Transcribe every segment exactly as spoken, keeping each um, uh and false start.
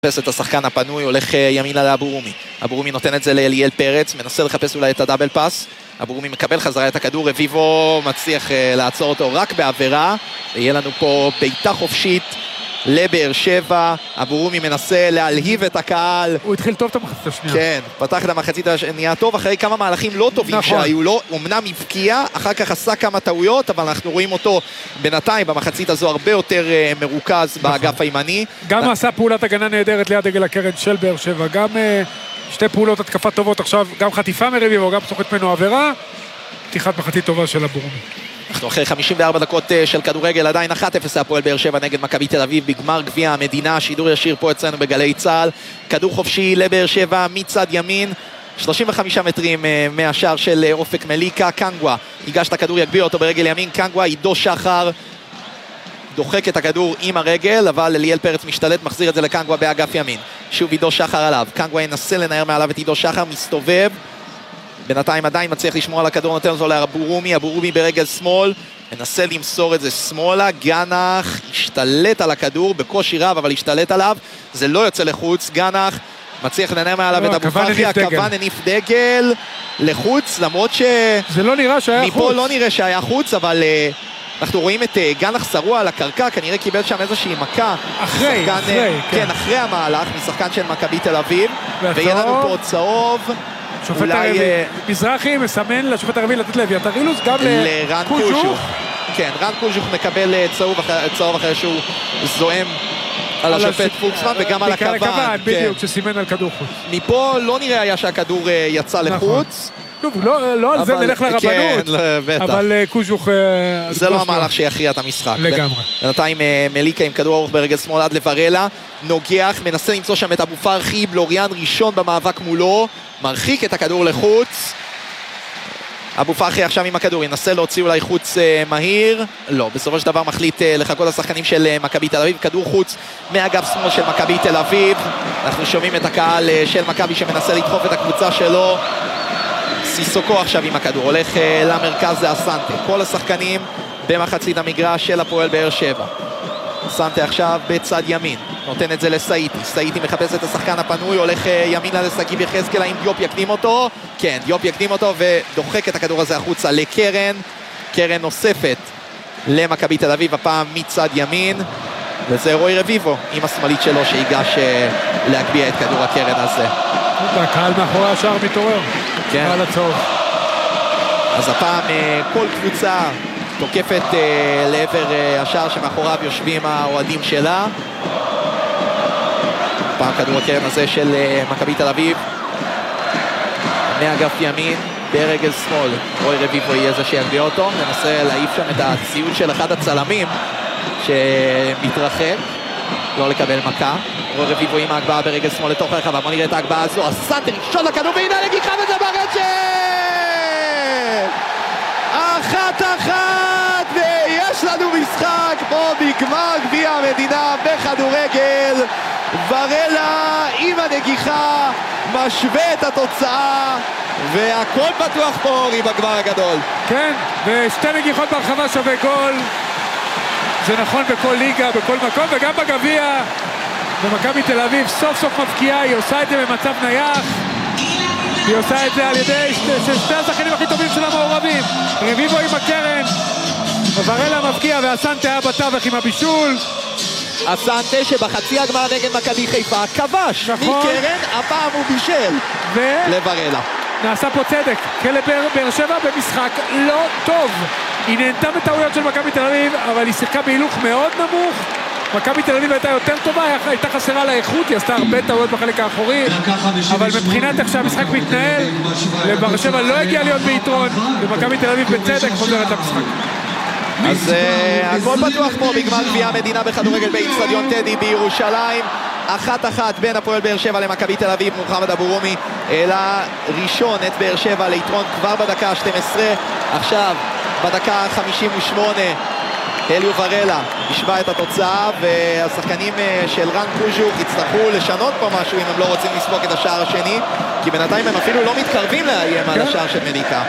מחפש את השחקן הפנוי, הולך ימינה לאבו רומי. אבו רומי נותן את זה לאליאל פרץ, מנסה לחפש אולי את הדאבל פאס. אבו רומי מקבל חזרה את הכדור, רביבו מצליח לעצור אותו רק בעבירה. ויהיה לנו פה בעיטה חופשית לבאר שבע. אבו רומי מנסה להלהיב את הקהל. הוא התחיל טוב את המחצית השנייה. כן, פתח את המחצית השנייה טוב, אחרי כמה מהלכים לא טובים נכון. שהיו לו. אמנם הבקיע, אחר כך עשה כמה טעויות, אבל אנחנו רואים אותו בינתיים במחצית הזו הרבה יותר uh, מרוכז נכון. באגף הימני. גם ו... עשה פעולת הגנה נהדרת ליד דגל הקרן של באר שבע, גם uh, שתי פעולות התקפה טובות עכשיו, גם חטיפה מרביבו, גם סוחט ממנו עבירה. פתיחת מחצית טובה של אבו רומי. אנחנו אחרי חמישים וארבע דקות של כדורגל, עדיין אחת אפס הפועל באר שבע נגד מכבי תל אביב בגמר גביע המדינה, שידור ישיר פה אצלנו בגלי צהל, כדור חופשי לבאר שבע מצד ימין, שלושים וחמישה מטרים מהשער של אופק מליקה. קנגווה ייגש את הכדור, יגביר אותו ברגל ימין, קנגווה, עידו שחר דוחק את הכדור עם הרגל, אבל אליאל פרץ משתלט, מחזיר את זה לקנגווה באגף ימין, שוב עידו שחר עליו, קנגווה ינסה לנער מעליו את עידו שחר, מסתובב בינתיים עדיין מצליח לשמור על הכדור, נותן אותו לאבו רומי, אבו רומי ברגל שמאל, מנסה למסור את זה שמאלה, גנח השתלט על הכדור, בקושי רב אבל השתלט עליו, זה לא יוצא לחוץ, גנח מצליח לנער מעליו את אבו פרחי, הכוון הניף דגל לחוץ, למרות ש... זה לא נראה שהיה חוץ. מפה לא נראה שהיה חוץ, אבל אנחנו רואים את גנח שרוע על הקרקע, כנראה קיבל שם איזושהי מכה. אחרי, שחקן, אחרי. כן, אחרי המהלך, משחקן של מכבי תל אביב, ויהיה לנו פה צהוב. שופט הרבי, מזרחי מסמן לשופט הרבי לתת לאביתר אילוז, גם לרן קוז'וך. כן, רן קוז'וך מקבל צהוב אחרי שהוא זועם על השופט פוקסמן וגם על הכוון. בדיוק, שסימן על כדור חוץ. מפה לא נראה היה שהכדור יצא לחוץ. טוב, לא על זה נלך לרבנות, אבל קוז'וך... זה לא המהלך שיכריע את המשחק. לגמרי. בינתיים מליקה עם כדור ארוך ברגל שמאל עד לברלה, נוגח, מנסה למצוא שם את אבו פרחי, בלוריאן ראשון במאבק מולו, מרחיק את הכדור לחוץ. אבו פרחי עכשיו עם הכדור, ינסה להוציא אולי חוץ מהיר, לא, בסופו של דבר מחליט לחכות לשחקנים של מכבי תל אביב, כדור חוץ מאגף שמאל של מכבי תל אביב. אנחנו שומעים את הקהל של מכבי שמנסה לדחוף את הקבוצה שלו. סיסוקו עכשיו עם הכדור, הולך למרכז, זה אסנטה, כל השחקנים במחצית המגרש של הפועל באר שבע. אסנטה עכשיו בצד ימין, נותן את זה לסאיטי, סאיטי מחפש את השחקן הפנוי, הולך ימינה לסגיב יחזקאל, האם דיופ יקדים אותו? כן, דיופ יקדים אותו ודוחק את הכדור הזה החוצה לקרן, קרן נוספת למכבי תל אביב, הפעם מצד ימין, וזה רוי רביבו עם השמאלית שלו שיגש להגביע את כדור הקרן הזה. הקהל מאחורי השער מתעורר, כן. קהל הצהוב. אז הפעם כל קבוצה תוקפת לעבר השער שמאחוריו יושבים האוהדים שלה. פעם כדור הקרן הזה של מכבי תל אביב מאגף ימין ברגל שמאל, רוי רביבו יהיה זה שיגביע אותו, ננסה להעיף שם את הציוד של אחד הצלמים שמתרחק, לא לקבל מכה. רוי רביבו עם ההגבהה ברגל שמאל לתוך הרחבה, בוא נראה את ההגבהה הזו, אסנטה ראשון לכדור והנה נגיחה וזה ברשת! אחת אחת ויש לנו משחק פה בגמר גביע המדינה בכדורגל. ורלה עם הנגיחה משווה את התוצאה והכל פתוח פה אורי בגמר הגדול. כן, ושתי נגיחות ברחבה שווה גול, זה נכון בכל ליגה, בכל מקום, וגם בגביע במכבי תל אביב סוף סוף מבקיעה, היא עושה את זה במצב נייח, היא עושה את זה על ידי שתי, שתי השחקנים הכי טובים של המעורבים, רביבו עם הקרן, ורלה מבקיע ואסנטה היה בתווך עם הבישול. אסנטה שבחצי הגמר נגד מכבי חיפה כבש נכון. מקרן, הפעם הוא בישל ו... לברלה. נעשה פה צדק, כלא באר שבע במשחק לא טוב, היא נהנתה מטעויות של מכבי תל אביב, אבל היא שיחקה בהילוך מאוד נמוך. מכבי תל אביב הייתה יותר טובה, הייתה חסרה לאיכות, היא עשתה הרבה טעויות בחלק האחורי, אבל מבחינת איך שהמשחק מתנהל, לבאר שבע לא הגיע להיות ביתרון, ומכבי תל אביב בצדק חוזרת למשחק. אז הכל פתוח פה בגמר גביע המדינה בכדורגל באצטדיון טדי בירושלים, אחת אחת בין הפועל באר שבע למכבי תל אביב. מוחמד אבו רומי העלה ראשון את באר שבע ליתרון כבר בדקה ה-שתים עשרה, עכשיו בדקה ה-חמישים ושמונה אליו ורלה השווה את התוצאה, והשחקנים של רן קוז'וך יצטרכו לשנות פה משהו אם הם לא רוצים לספוק את השער השני, כי בינתיים הם אפילו לא מתקרבים לאיים על השער של מליקה.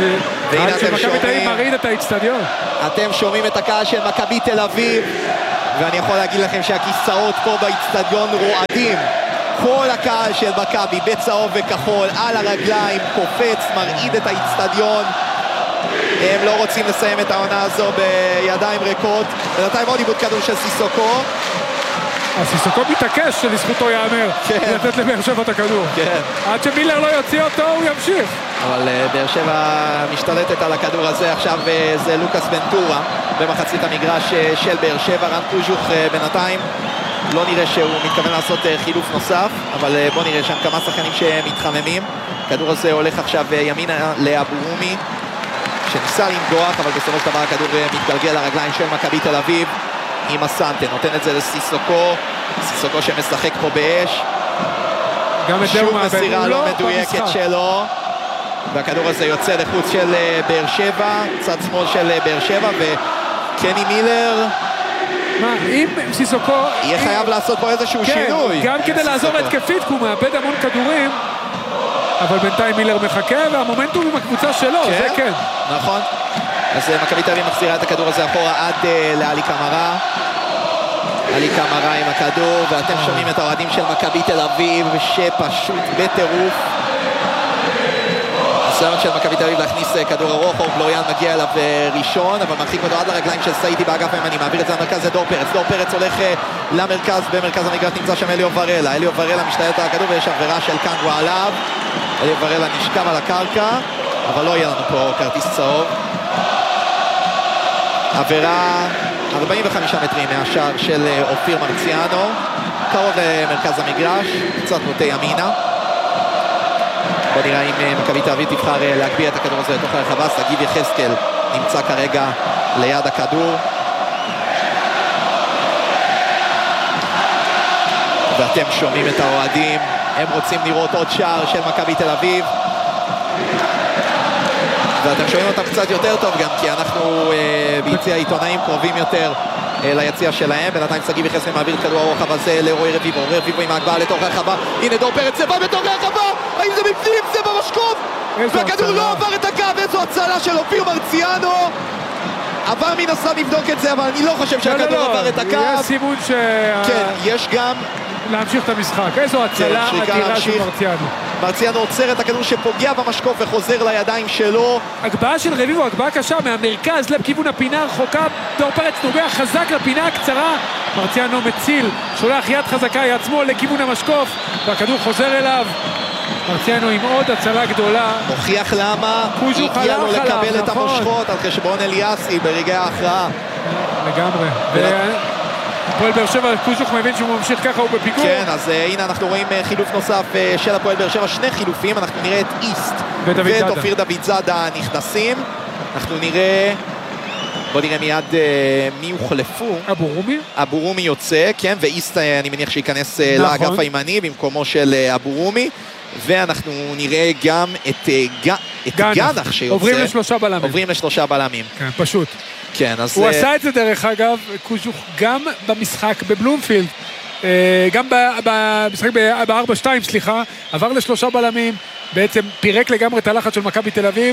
והנה אתם שומעים, את האצטדיון. אתם שומעים את הקהל של מכבי תל אביב ואני יכול להגיד לכם שהכיסאות פה באצטדיון רועדים. כל הקהל של מכבי בצהוב וכחול על הרגליים, קופץ, מרעיד את האצטדיון. הם לא רוצים לסיים את העונה הזו בידיים ריקות. בינתיים עוד איבוד כדור של סיסוקו. סיסוקו מתעקש שלזכותו יאמר לתת לבאר שבע את הכדור. עד שמילר לא יוציא אותו הוא ימשיך. אבל באר שבע משתלטת על הכדור הזה. עכשיו זה לוקאס בנטורה במחצית המגרש של באר שבע. רן קוז'וך בינתיים לא נראה שהוא מתכוון לעשות חילוף נוסף, אבל בוא נראה שם כמה שחקנים שמתחממים. הכדור הזה הולך עכשיו ימינה לאבורומי שניסה למדוח, אבל בסופו של דבר הכדור מתגלגל לרגליים של מכבי תל אביב עם הסנטה, נותן את זה לסיסוקו, סיסוקו שמשחק פה באש, שוב מסירה לא מדויקת שלו, והכדור הזה יוצא לחוץ של באר שבע, צד שמאל של באר שבע, וקני מילר מה, אם סיסוקו יהיה חייב לעשות פה איזשהו שינוי, גם כדי לעזור התקפית, כי הוא מאבד המון כדורים, אבל בינתיים מילר מחכה, והמומנטום עם הקבוצה שלו, זה כן. נכון. אז מכבי תל אביב מחזירה את הכדור הזה אחורה עד לאלי קמרה. אלי קמרה עם הכדור, ואתם שומעים את האוהדים של מכבי תל אביב, שפשוט בטירוף. הניסיון של מכבי תל אביב להכניס כדור ארוך, אור בלוריאן מגיע אליו ראשון, אבל מרחיק אותו עד לרגליים של סעידי באגף הימני, מעביר את זה למרכז, זה דור פרץ, דור פרץ הולך למרכז, במרכז המגרש נמצא שם אליו ורלה, אליו ורלה משתלט על הכדור ויש עבירה של קנגו עליו, אליו ורלה נשכב על הקרקע, אבל לא יהיה לנו פה כרטיס צהוב. עבירה ארבעים וחמישה מטרים מהשער של אופיר מרציאנו, קרוב למרכז המגרש, קצת נוטה ימינה. בוא נראה אם מכבי תל אביב תבחר להגביה את הכדור הזה לתוך הרחבה. שגיב יחזקאל נמצא כרגע ליד הכדור, ואתם שומעים את האוהדים, הם רוצים לראות עוד שער של מכבי תל אביב, ואתם שומעים אותם קצת יותר טוב גם כי אנחנו אה, ביציע העיתונאים קרובים יותר אה, ליציע שלהם. בינתיים שגיב יחזקאל מעביר את כדור הרוחב הזה לרועי רביבו, רועי רביבו עם ההגבהה לתוך הרחבה, הנה דור פרץ, זה בא בתוך הרחבה, האם זה בפנים? זה במשקוף, והכדור לא עבר את הקו. איזו הצלה של אופיר מרציאנו, עבר מן הסתם לבדוק את זה, אבל אני לא חושב שהכדור עבר את הקו. יש סימון ש... כן, יש גם להמשיך את המשחק. איזו הצלה אדירה של מרציאנו. מרציאנו עוצר את הכדור שפוגע במשקוף וחוזר לידיים שלו. הגבהה של רביבו, הגבהה קשה מהמרכז לכיוון הפינה הרחוקה, דור פרץ נוגע חזק לפינה הקצרה, מרציאנו מציל, שולח יד חזקה יד שמאל לכיוון המשקוף והכדור חוזר אליו. מרציאנו עם עוד הצלה גדולה, מוכיח למה הגיע לו לקבל את המושכות על חשבון אליאסי ברגעי ההכרעה לגמרי. הפועל באר שבע, קוז'וך מבין שהוא ממשיך ככה, הוא בפיגור. כן, אז uh, הנה אנחנו רואים uh, חילוף נוסף uh, של הפועל באר שבע, שני חילופים, אנחנו נראה את איסט ואת אופיר דוד זאדה נכנסים, אנחנו נראה, בוא נראה מיד uh, מי יוחלפו. אבורומי? אבורומי יוצא, כן, ואיסט uh, אני מניח שייכנס uh, נכון. לאגף הימני במקומו של uh, אבורומי, ואנחנו נראה גם את, uh, ג... את גנח. גנח שיוצא. עוברים לשלושה בלמים. עוברים לשלושה בלמים. כן, פשוט. כן, אז הוא עשה את זה דרך אגב, קוז'וך, גם במשחק בבלומפילד, גם במשחק ב-ארבע שתיים, סליחה, עבר לשלושה בלמים, בעצם פירק לגמרי את הלחץ של מכבי תל אביב,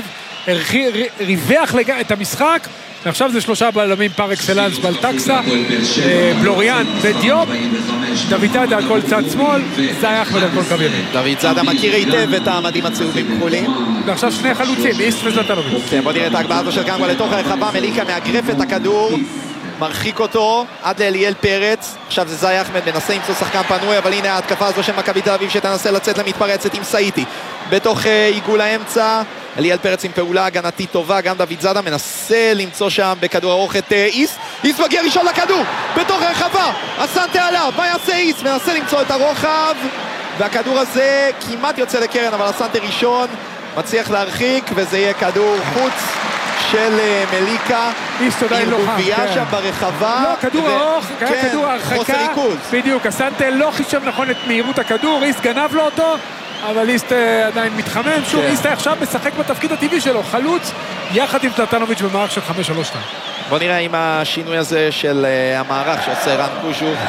ריווח את המשחק, ועכשיו זה שלושה בלמים פר אקסלנס, בלטקסה, בלוריאן ודיופ, דוד זאדה על כל צד שמאל, זאי אחמד על כל קו ימין. דוד זאדה מכיר היטב את המדים הצהובים כחולים. ועכשיו שני חלוצים, איסט וזלטנוביץ'. כן, בוא נראה את ההגבהה הזו של קנגו לתוך הרחבה, מליקה מאגרף את הכדור, מרחיק אותו עד לאליאל פרץ, עכשיו זה זאי אחמד מנסה למצוא שחקן פנוי, אבל הנה ההתקפה הזו של מכבי תל אביב שתנסה לצאת למתפרצת עם סעיטי בתוך עיגול האמצע. אליאל פרץ עם פעולה הגנתית טובה, גם דוד זאדה מנסה למצוא שם בכדור ארוך את איסט, איסט מגיע ראשון לכדור בתוך הרחבה, הסנטה עליו, מה יעשה איסט? מנסה למצוא את הרוחב, והכדור הזה כמעט יוצא לקרן, אבל הסנטה ראשון מצליח להרחיק, וזה יהיה כדור חוץ של מליקה עם גובייה שם ברחבה. לא, כדור ארוך, כדור הרחקה, בדיוק, הסנטה לא חישב נכון את מהירות הכדור, איסט גנב לו אותו, אבל איסט עדיין מתחמם, שוב איסט עכשיו משחק בתפקיד הטבעי שלו, חלוץ יחד עם זלטנוביץ' במערך של חמש שלוש שתיים. בוא נראה אם השינוי הזה של המערך שעושה רן קוז'וך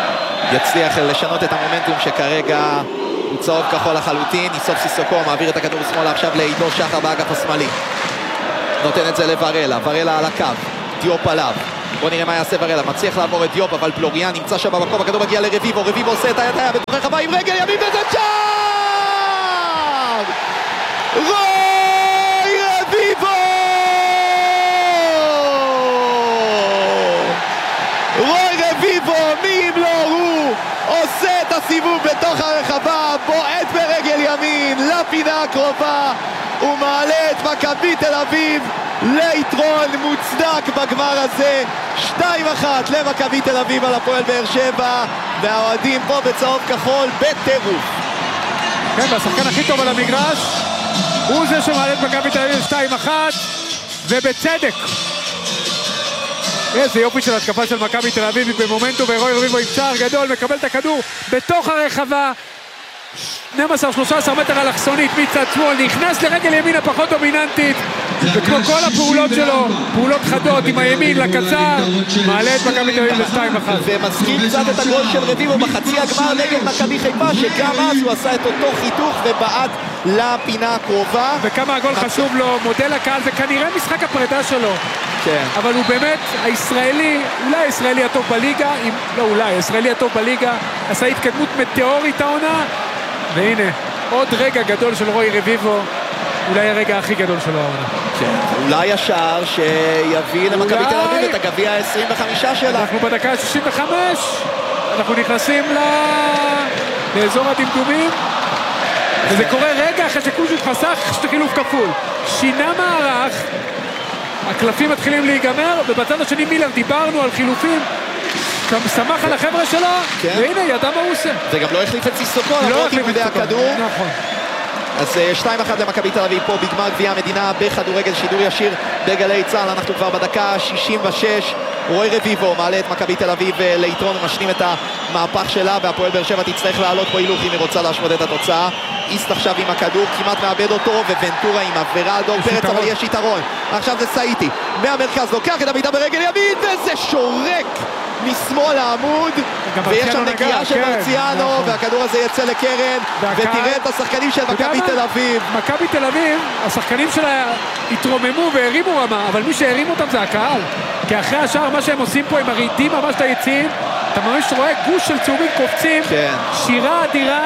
יצליח לשנות את המומנטום שכרגע הוא צהוב כחול לחלוטין. ניסוף סיסוקו מעביר את הכדור שמאלה עכשיו לעידו שחר באגף השמאלי, נותן את זה לוורלה, וורלה על הקו, דיופ עליו, בוא נראה מה יעשה ורלה, מצליח לעבור את דיופ, אבל פלוריאן נמצא שם במקום, הכדור מגיע לרביבו, רביבו עושה את הידיה בתוך הרחבה עם רגל ימין וזה שער! רוי רביבו! רוי רביבו, מי אם לא הוא, עושה את הסיבוב בתוך הרחבה, בועט ברגל ימין לפינה הקרובה, הוא מעלה את מכבי תל אביב ליתרון מוצדק בגמר הזה. שתיים אחת למכבי תל אביב על הפועל באר שבע, והאוהדים פה בצהוב כחול בטירוף. כן, והשחקן הכי טוב על המגרש הוא זה שמעלה את מכבי תל אביב שתיים אחת, ובצדק. איזה יופי של התקפה של מכבי תל אביב במומנטום, ורוי רביבו עם שער גדול, מקבל את הכדור בתוך הרחבה, שנים עשר שלושה עשר מטר אלכסונית מצד שמאל, נכנס לרגל ימין הפחות דומיננטית, וכמו כל הפעולות שלו, פעולות חדות עם הימין לקצר, מעלה את מכבי תל אביב ל-שתיים אחת. ומזכיר קצת את הגול של רביבו בחצי הגמר נגד מכבי חיפה, שגם אז הוא עשה את אותו חיתוך ובעט לפינה הקרובה. וכמה הגול חשוב לו, מודל הקהל, זה כנראה משחק הפרידה שלו. כן. אבל הוא באמת הישראלי, אולי הישראלי הטוב בליגה, אם, לא אולי, הישראלי הטוב בליגה, עשה התקדמות מטאורית העונה, והנה, עוד רגע גדול של רוי רביבו, אולי הרגע הכי גדול שלו העונה. כן, אולי השער שיביא למכבי תל אביב את הגביע ה-עשרים וחמש שלה. אנחנו בדקה ה-שישים וחמש, אנחנו נכנסים ל... לאזור הדמדומים, וזה קורה רגע אחרי שקוז'יק חסך שתי חילוף כפול. שינה מערך, הקלפים מתחילים להיגמר, ובצד השני מילר, דיברנו על חילופים, גם שמח על החבר'ה שלו, והנה ידע מה הוא עושה. וגם לא החליף את סיסוקו, למרות עיבודי הכדור. נכון. אז שתיים אחת למכבי תל אביב פה בגמר גביע המדינה בכדורגל, שידור ישיר בגלי צה"ל. אנחנו כבר בדקה ה-שישים ושש, רוי רביבו מעלה את מכבי תל אביב ליתרון ומשלים את המהפך שלה, והפועל באר שבע תצטרך לעלות פה הילוך אם היא רוצה להשמוד את התוצאה. איסט עכשיו עם הכדור, כמעט מאבד אותו, וונטורה עם עבירה על דור פרץ, אבל יש יתרון. עכשיו זה סאיטי מהמרכז, לוקח את הביתה ברגל ימין, וזה שורק משמאל העמוד, ויש שם נגיעה של מרציאנו, והכדור הזה יצא לקרן, ותראה את השחקנים של מכבי תל אביב. מכבי תל אביב, השחקנים שלה התרוממו והרימו רמה, אבל מי שהרים אותם זה הקהל, כי אחרי השאר מה שהם עושים פה, הם מרידים ממש את היציעים, אתה ממש רואה גוש של צהובים קופצים, שירה אדירה,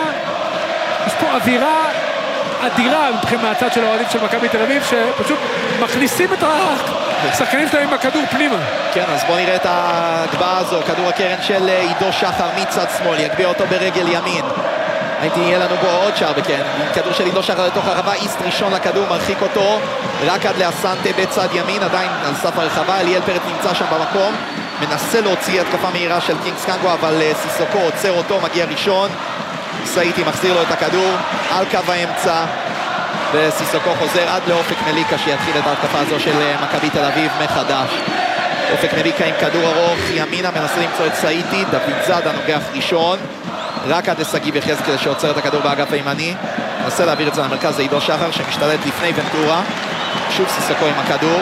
יש פה אווירה אדירה מבחינת מהצד של האוהדים של מכבי תל אביב, שפשוט מכניסים את השחקנים שלהם עם הכדור פנימה. כן, אז בוא נראה את ההגבהה הזו, כדור הקרן של עידו שחר מצד שמאל, יגביה אותו ברגל ימין. הייתי יהיה לנו בו עוד שער בכן, כדור של עידו שחר לתוך הרחבה, איסט ראשון לכדור, מרחיק אותו רק עד לאסנטה בצד ימין, עדיין על סף הרחבה, אליאל פרץ נמצא שם במקום, מנסה להוציא התקפה מהירה של קינגס קנגו, אבל סיסוקו עוצר אותו, מגיע ראשון, סאיטי מחזיר לו את הכדור על קו האמצע, וסיסוקו חוזר עד לאופק מליקה שיתחיל את ההתקפה הזו של מכבי תל אביב מחדש. אופק מליקה עם כדור ארוך ימינה, מנסה למצוא את סאיטי, דוד זאדה נוגח ראשון רק עד לסגיב יחזקאל שעוצר את הכדור באגף הימני, מנסה להעביר את זה למרכז, זה עידו שחר שמשתלט לפני ונטורה, שוב סיסוקו עם הכדור,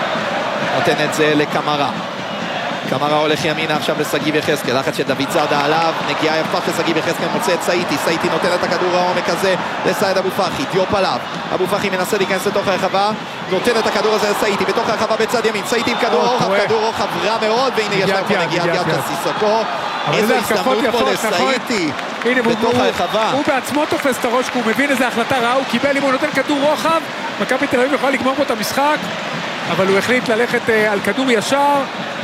נותן את זה לקמרה, קמרה הולך ימינה עכשיו לסגיב יחזקאל, לחץ של דוד זאדה עליו, נגיעה יפה של סגיב יחזקאל, מוצא את סאיטי, סאיטי נותן את הכדור העומק הזה לסייד אבו פחי, דיופ עליו, אבו פחי מנסה להיכנס לתוך הרחבה, נותן את הכדור הזה לסאיטי, בתוך הרחבה בצד ימין, סאיטי עם כדור רוחב, כדור רוחב רע מאוד, והנה יש לנו נגיעת יד של סיסוקו, איזו הזדמנות פה לסאיטי בתוך הרחבה. הוא בעצמו תופס את הראש, כי הוא מבין איזו החלטה רעה, הוא קיבל, אם הוא נותן כדור רוחב, מכבי תל אביב יכולה לגמור פה את המשחק, אבל הוא החליט ללכת על כדור ישר,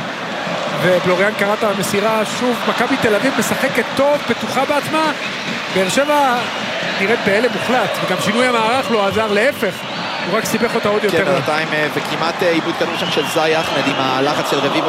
ובלוריאן קרא את המסירה, שוב מכבי תל אביב משחקת טוב, פתוחה בעצמה, באר שבע נראית בהלם מוחלט, וגם שינוי המערך לא עזר, להפך, הוא רק סיבך אותה עוד יותר. כן, בינתיים, וכמעט איבוד כדור שם של זאי אחמד עם הלחץ של רביבו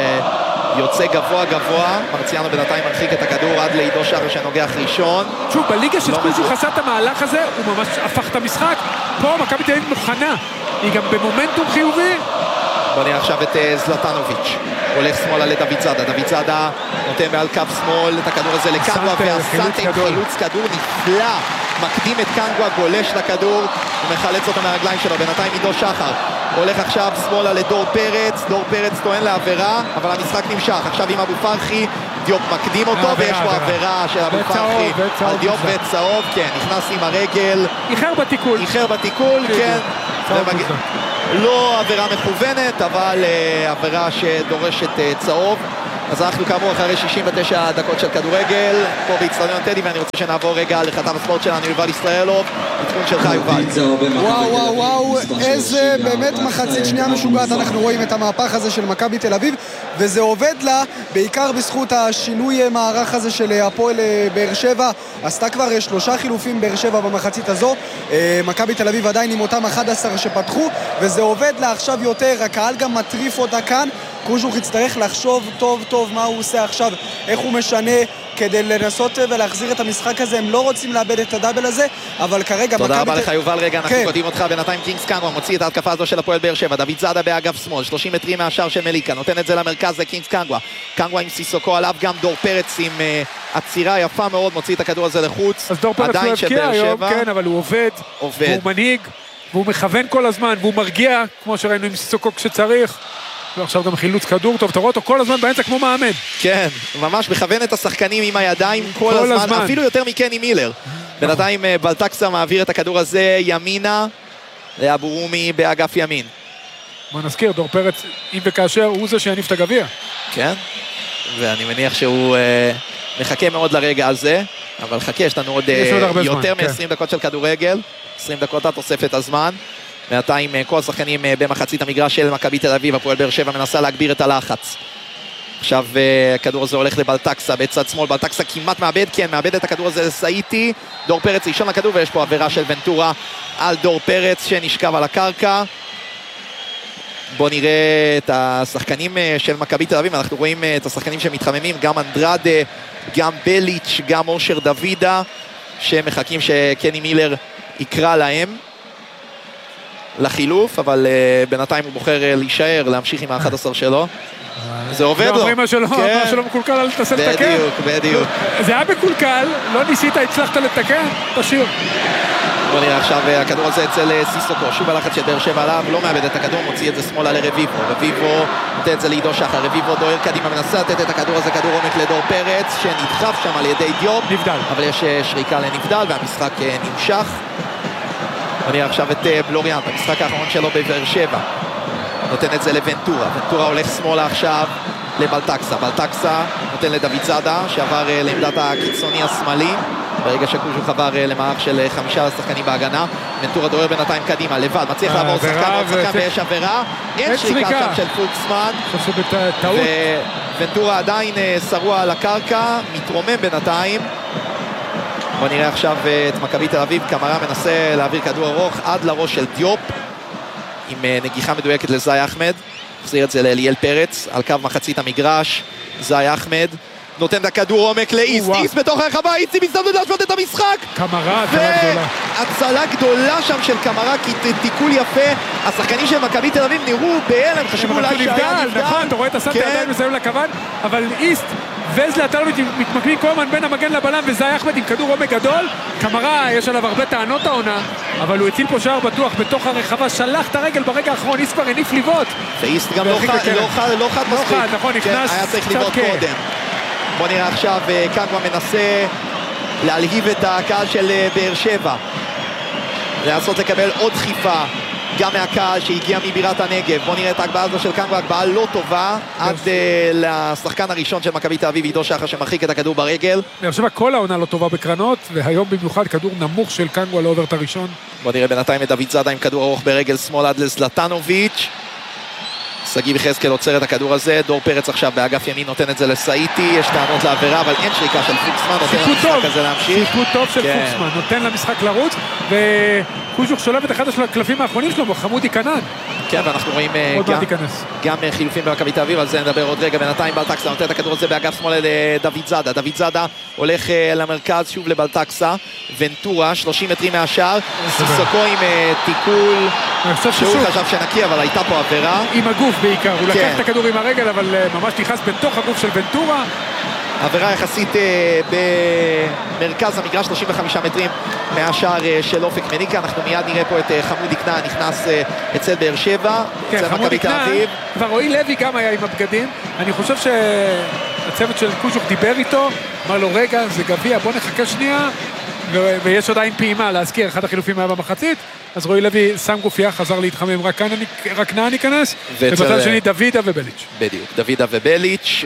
שיוצא גבוה גבוה, מרציאנו בינתיים מרחיק את הכדור עד לעידו שחר שנוגח ראשון. שוב, בליגה שקוז'ו חסה את המהלך הזה, הוא ממש הפך את המשחק, פה מכבי תל אביב מוכנה, היא גם במומנטום חיובי. בוא נראה עכשיו את זלטנוביץ', הולך שמאלה לדוד זאדה, דוד זאדה נותן מעל קו שמאל את הכדור הזה לקנגווה, ואסנטה עם חילוץ כדור נפלא, מקדים את קנגווה, גולש לכדור ומחלץ אותו מהרגליים שלו. בינתיים עידו שחר הולך עכשיו שמאלה לדור פרץ, דור פרץ טוען לעבירה, אבל המשחק נמשך, עכשיו עם אבו פרחי, דיופ מקדים אותו, ויש פה עבירה של אבו פרחי על דיופ וצהוב, כן, נכנס עם הרגל, איחר בתיקול, איחר בתיקול, כן, לא עבירה מכוונת, אבל uh, עבירה שדורשת uh, צהוב. אז אנחנו כאמור אחרי שישים ותשע דקות של כדורגל פה באצטדיון טדי, ואני רוצה שנעבור רגע לכתב הספורט שלנו יובל ישראלוב. עדכון שלך יובל. וואו וואו וואו, איזה באמת מחצית שנייה משוגעת. אנחנו רואים את המהפך הזה של מכבי תל אביב, וזה עובד לה בעיקר בזכות השינוי מערך הזה של הפועל באר שבע. עשתה כבר שלושה חילופים באר שבע במחצית הזו. מכבי תל אביב עדיין עם אותם אחד עשר שפתחו, וזה עובד לה עכשיו יותר. הקהל גם מטריף אותה כאן. קוז'וך יצטרך לחשוב טוב טוב מה הוא עושה עכשיו, איך הוא משנה כדי לנסות ולהחזיר את המשחק הזה. הם לא רוצים לאבד את הדאבל הזה, אבל כרגע... תודה רבה לך יובל. רגע, אנחנו קוטעים אותך. בינתיים קינגס קנגווה מוציא את ההתקפה הזו של הפועל באר שבע. דוד זאדה באגף שמאל, שלושים מטרים מהשער של מליקה, נותן את זה למרכז לקינגס קנגווה. קנגווה עם סיסוקו עליו, גם דור פרץ עם uh, עצירה יפה מאוד, מוציא את הכדור הזה לחוץ. אז דור פרץ הוא הבקיע היום, כן, אבל הוא עובד, עובד. והוא מנהיג, והוא מכוון כל הזמן, והוא מרגיע, כמו שראינו עם סיסוקו כשצריך. ועכשיו גם חילוץ כדור טוב, תראו אותו כל הזמן באמצע כמו מאמן. כן, ממש מכוון את השחקנים עם הידיים כל, כל הזמן, הזמן, אפילו יותר מקני מילר. בינתיים בלטקסה מעביר את הכדור הזה ימינה לאבו רומי באגף ימין. בוא נזכיר, דור פרץ, אם וכאשר, הוא זה שיניף את הגביע. כן, ואני מניח שהוא אה, מחכה מאוד לרגע הזה, אבל חכה, יש לנו עוד, יש אה, עוד יותר מ-עשרים כן. דקות של כדורגל, עשרים דקות התוספת הזמן. בינתיים כל השחקנים במחצית המגרש של מכבי תל אביב. הפועל באר שבע מנסה להגביר את הלחץ. עכשיו הכדור הזה הולך לבלטקסה בצד שמאל, בלטקסה כמעט מאבד, כן, מאבד את הכדור הזה לסאיטי, דור פרץ ראשון לכדור, ויש פה עבירה של ונטורה על דור פרץ שנשכב על הקרקע. בואו נראה את השחקנים של מכבי תל אביב. אנחנו רואים את השחקנים שמתחממים, גם אנדרדה, גם בליץ', גם אושר דוידה, שמחכים שקני מילר יקרא להם לחילוף, אבל uh, בינתיים הוא בוחר uh, להישאר, להמשיך עם ה-אחד עשר שלו. זה עובד לו. מה שלא, מה שלא מקולקל על תנסה לתקן. בדיוק, בדיוק. זה היה מקולקל, לא ניסית, הצלחת לתקן, תשאיר. בוא נראה עכשיו, הכדור הזה אצל סיסוקו, שוב הלחץ של באר שבע עליו, לא מאבד את הכדור, מוציא את זה שמאלה לרביבו. רביבו נותן את זה לעידו שחר, רביבו דוהר קדימה, מנסה לתת את הכדור הזה, כדור עומק לדור פרץ, שנדחף שם על ידי דיופ. נבדל. אבל יש שריקה לנבדל, והמשחק נמשך. אני עכשיו את בלוריאן, במשחק האחרון שלו בבאר שבע. נותן את זה לוונטורה. ונטורה הולך שמאלה עכשיו לבלטקסה. בלטקסה נותן לדוד זאדה, שעבר לעמדת הקיצוני השמאלי. ברגע שקוז'וך עבר למערך של חמישה שחקנים בהגנה. ונטורה דוהר בינתיים קדימה, לבד. מצליח לעבור שחקן עוד שחקן ויש עבירה. אין שריקה שם של פוקסמן. וונטורה עדיין שרוע על הקרקע, מתרומם בינתיים. בוא נראה עכשיו את מכבי תל אביב. קמרה מנסה להעביר כדור ארוך עד לראש של דיופ עם נגיחה מדויקת לזאי אחמד. מחזיר את זה לאליאל פרץ על קו מחצית המגרש. זאי אחמד נותן את הכדור עומק לאיסט, איסט בתוך הרחבה, איסט עם הזדמנות להשוות את המשחק. קמרה, הצלה גדולה. והצלה גדולה שם של קמרה, כי תיקול יפה. השחקנים של מכבי תל אביב נראו בהלם, חשבו אולי שהיה נבדל. נכון, אתה רואה את הסנטר עדיין מסיים לכוון, אבל איסט וזלה טלוויץ' מתמקמים כל הזמן בין המגן לבלם, וזאי אחמד עם כדור עומק גדול. קמרה, יש עליו הרבה טענות העונה, אבל הוא הציל פה שער בטוח בתוך הרחבה, שלח את הרגל ברגע האחרון, איסט כבר הניף ליבות. ואיסט גם לא חד מספיק. נכון, נכנס היה צריך ליבות קודם. בוא נראה עכשיו, קנגווה מנסה להלהיב את הקהל של באר שבע, לנסות לקבל עוד דחיפה גם מהקהל שהגיע מבירת הנגב. בוא נראה את ההגבהה הזו של קנגווה, הגבהה לא טובה עד uh, לשחקן הראשון של מכבי תל אביב, עידו שחר, שמרחיק את הכדור ברגל. אני חושב כל העונה לא טובה בקרנות, והיום במיוחד כדור נמוך של קנגווה לא עובר את הראשון. בוא נראה בינתיים את דוד זאדה עם כדור ארוך ברגל שמאל עד לזלטנוביץ'. סגיב יחזקאל עוצר את הכדור הזה, דור פרץ עכשיו באגף ימין נותן את זה לסאיטי, יש טענות לעבירה, אבל אין שריקה של פוקסמן, נותן למשחק הזה להמשיך. סיפוט טוב של כן. פוקסמן, נותן למשחק לרוץ, וקוז'וך שולב את אחד הקלפים האחרונים שלו, חמודי קנן. כן, ואנחנו רואים גם, גם חילופים במכבי תל אביב, על זה נדבר עוד רגע. בינתיים בלטקסה נותן את הכדור הזה באגף שמאל לדוד זאדה. דוד זאדה הולך למרכז שוב לבלטקסה, ונטורה, שלושים מטרים מהשאר, סיסוקו עם תיקול, שהוא חשב שנקי, אבל הייתה פה עבירה. עם הגוף בעיקר, הוא לקח את הכדור עם הרגל, אבל ממש נכנס בתוך הגוף של ונטורה. עבירה יחסית במרכז המגרש, שלושים וחמישה מטרים מהשער של אופק מניקה. אנחנו מיד נראה פה את חמודי קנן נכנס אצל באר שבע, אצל מכבי תל אביב. ורועי לוי גם היה עם הבגדים. אני חושב שהצוות של קוז'וך דיבר איתו, אמר לו רגע, זה גביע, בוא נחכה שנייה. ויש עדיין פעימה, להזכיר, אחד החילופים היה במחצית, אז רועי לוי שם גופייה, חזר להתחמם, רק נען ייכנס, ובצד שני דוידה ובליץ'. בדיוק, דוידה ובליץ',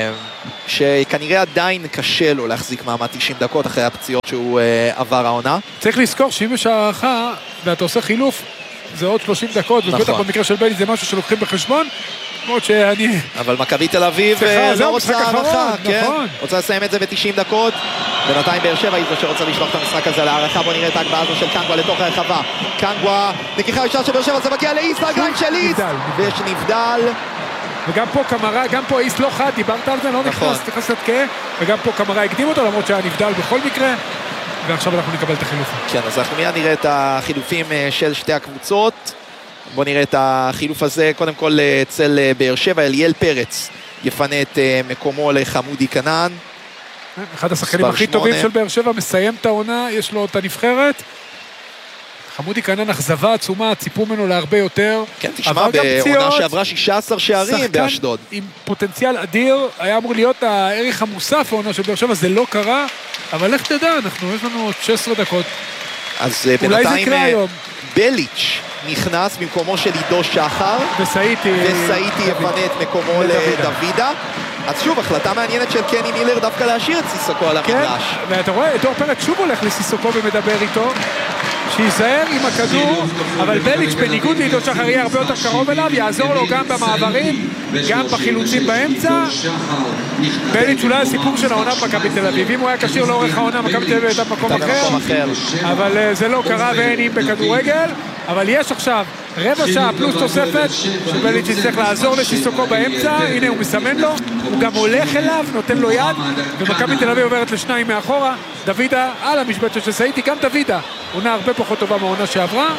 שכנראה עדיין קשה לו להחזיק מעמד תשעים דקות אחרי הפציעות שהוא עבר העונה. צריך לזכור שאם יש הערכה, ואתה עושה חילוף, זה עוד שלושים דקות, ובטח במקרה של בליץ' זה משהו שלוקחים בחשבון, מאוד שאני... אבל מכבי תל אביב לא רוצה הערכה, כן? רוצה לסיים את זה ב-תשעים דקות, בינתיים באר שבע היא זו שרוצה לשלוח את המשחק הזה להערכה. בוא נראה את ההגבהה הזו של קנגווה לתוך הרחבה. קנגווה, נקיחה ישר של באר שבע, זה מגיע לאיסט, רגליים של איסט, ויש נבדל. וגם פה קמרה, גם פה איסט לא חד, דיברת על זה, לא נכנס, נכנס לתקה, וגם פה קמרה הקדים אותו, למרות שהיה נבדל בכל מקרה, ועכשיו אנחנו נקבל את החילופים. כן, אז אנחנו מיד נראה את החילופים של שתי הקבוצות. בוא נראה את החילוף הזה, קודם כל אצל באר שבע, אליאל פרץ יפנה את מקומו לחמודי כנען. אחד השחקנים הכי טובים של באר שבע, מסיים את העונה, יש לו את הנבחרת. חמודי כנען אכזבה עצומה, ציפו ממנו להרבה יותר. כן, תשמע, בעונה שעברה שישה עשר שערים באשדוד. עם פוטנציאל אדיר, היה אמור להיות הערך המוסף העונה של באר שבע, זה לא קרה, אבל לך תדע, אנחנו, יש לנו שש עשרה דקות. אז בינתיים בליץ' נכנס במקומו של עידו שחר, וסעיתי וסעיתי יפנה את מקומו לדוידה. אז שוב, החלטה מעניינת של קני מילר דווקא להשאיר את סיסוקו על המגרש. ואתה רואה, דור פרץ שוב הולך לסיסוקו ומדבר איתו, שיזהר עם הכדור, אבל בליץ' בניגוד לעידו שחר יהיה הרבה יותר קרוב אליו, יעזור לו גם במעברים, גם בחילוצים באמצע. בליץ' אולי הסיפור של העונה במכבי תל אביב, אם הוא היה קשיר לאורך העונה, מכבי תל אביב הייתה במקום אחר, אבל זה לא קרה ואין עם בכדורגל. אבל יש עכשיו רבע שעה פלוס תוספת שבליץ' יצטרך לעזור לסיסוקו באמצע, הנה הוא מסמן לו, הוא גם הולך אליו, נותן לו יד, ומכבי תל אביב עוברת לשניים מאחורה, דוידה על המשבצת של סעיתי, גם דוידה, עונה הרבה פחות טובה מהעונה שעברה,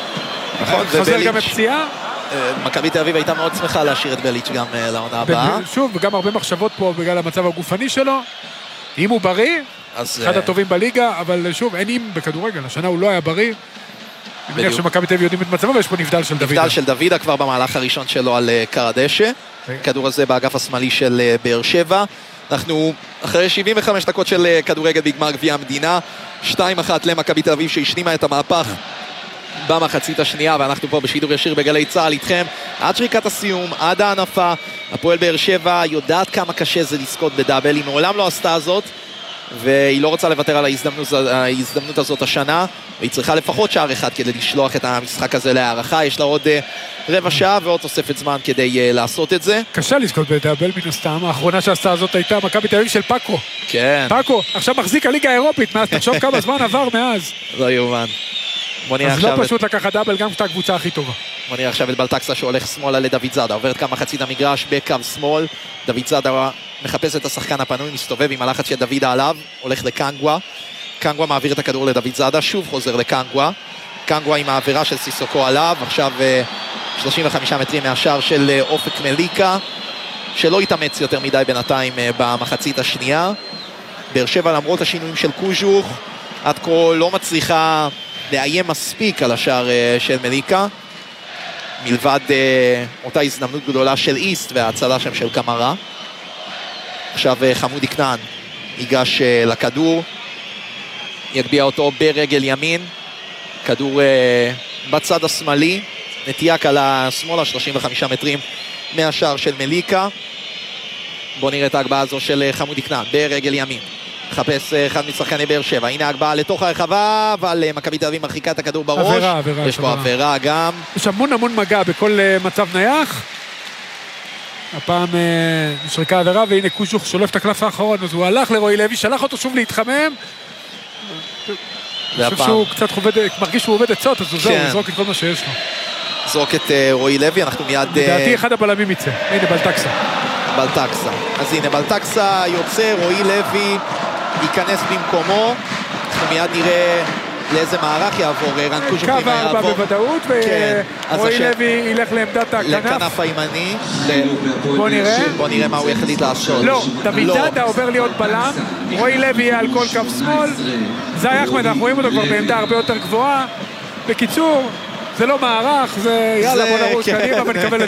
חזר גם הפציעה. מכבי תל אביב הייתה מאוד שמחה להשאיר את בליץ' גם לעונה הבאה. שוב, וגם הרבה מחשבות פה בגלל המצב הגופני שלו, אם הוא בריא, אחד הטובים בליגה, אבל שוב, אין אם בכדורגל, השנה הוא לא היה בריא. אני מניח שמכבי תל אביב יודעים את מצבו, ויש פה נבדל של דוידה. נבדל של דוידה כבר במהלך הראשון שלו על קר הדשא. כדור הזה באגף השמאלי של באר שבע. אנחנו אחרי שבעים וחמש דקות של כדורגל בגמר גביע המדינה, שתיים אחת למכבי תל אביב שהשלימה את המהפך במחצית השנייה, ואנחנו פה בשידור ישיר בגלי צהל איתכם עד שריקת הסיום, עד הענפה. הפועל באר שבע יודעת כמה קשה זה לזכות בדאבל, היא מעולם לא עשתה זאת, והיא לא רוצה לוותר על ההזדמנות, ההזדמנות הזאת השנה, והיא צריכה לפחות שער אחד כדי לשלוח את המשחק הזה להערכה. יש לה עוד רבע שעה ועוד תוספת זמן כדי לעשות את זה. קשה לזכות בדאבל מן הסתם, האחרונה שעשתה הזאת הייתה מכבי תל אביב של פאקו. כן. פאקו, עכשיו מחזיק הליגה האירופית, מאז תחשוב כמה זמן עבר מאז. לא יאומן. אז לא פשוט לקחת דאבל גם כשאתה הקבוצה הכי טובה. בוא נראה עכשיו את בלטקסה שהולך שמאלה לדוד זאדה, עוברת כמה מחצית המגרש בקו שמאל, דוד זאדה מחפש את השחקן הפנוי, מסתובב עם הלחץ של דוד עליו, הולך לקנגווה, קנגווה מעביר את הכדור לדוד זאדה, שוב חוזר לקנגווה, קנגווה עם העבירה של סיסוקו עליו, עכשיו שלושים וחמישה מטרים מהשאר של אופק מליקה, שלא יתאמץ יותר מדי בינתיים במחצית השנייה. באר שבע למרות השינויים של קוז'וך, עד כה לא מצליחה לאיים מספיק על השאר של מליקה, מלבד אותה הזדמנות גדולה של איסט וההצלה שם של קמרה. עכשיו חמודי כנען ייגש לכדור, יגביע אותו ברגל ימין, כדור בצד השמאלי, נטייה קלה שמאלה, שלושים וחמישה מטרים מהשאר של מליקה. בואו נראה את ההגבהה הזו של חמודי כנען ברגל ימין, מחפש אחד משחקני באר שבע, הנה ההגבהה לתוך הרחבה, אבל מכבי תל אביב מרחיקה את הכדור בראש, עבירה, עבירה, יש פה עבירה גם, יש המון המון מגע בכל מצב נייח. הפעם נשרקה עבירה, והנה קוז'וך שולף את הקלף האחרון, אז הוא הלך לרועי לוי, שלח אותו שוב להתחמם, אני חושב שהוא קצת מרגיש שהוא עובד עצות, אז הוא זהו, הוא זרוק את כל מה שיש לו. זרוק את רועי לוי, אנחנו מיד... לדעתי אחד הבלמים יצא, הנה בלטקסה. בלטקסה, אז הנה בלטקסה יוצא, רועי לוי ייכנס במקומו, אנחנו מיד נראה לאיזה מערך יעבור, רן קוז'וך קו ארבע בוודאות, ורועי לוי ילך לעמדת הכנף. לכנף הימני. בוא נראה. בוא נראה מה הוא יחליט לעשות. לא, דוד זאדה עובר להיות בלם, רועי לוי יהיה על כל קו שמאל, זי אחמד, אנחנו רואים אותו כבר בעמדה הרבה יותר גבוהה. בקיצור, זה לא מערך, זה יאללה בוא נרוץ קדימה ונקבל לטוב.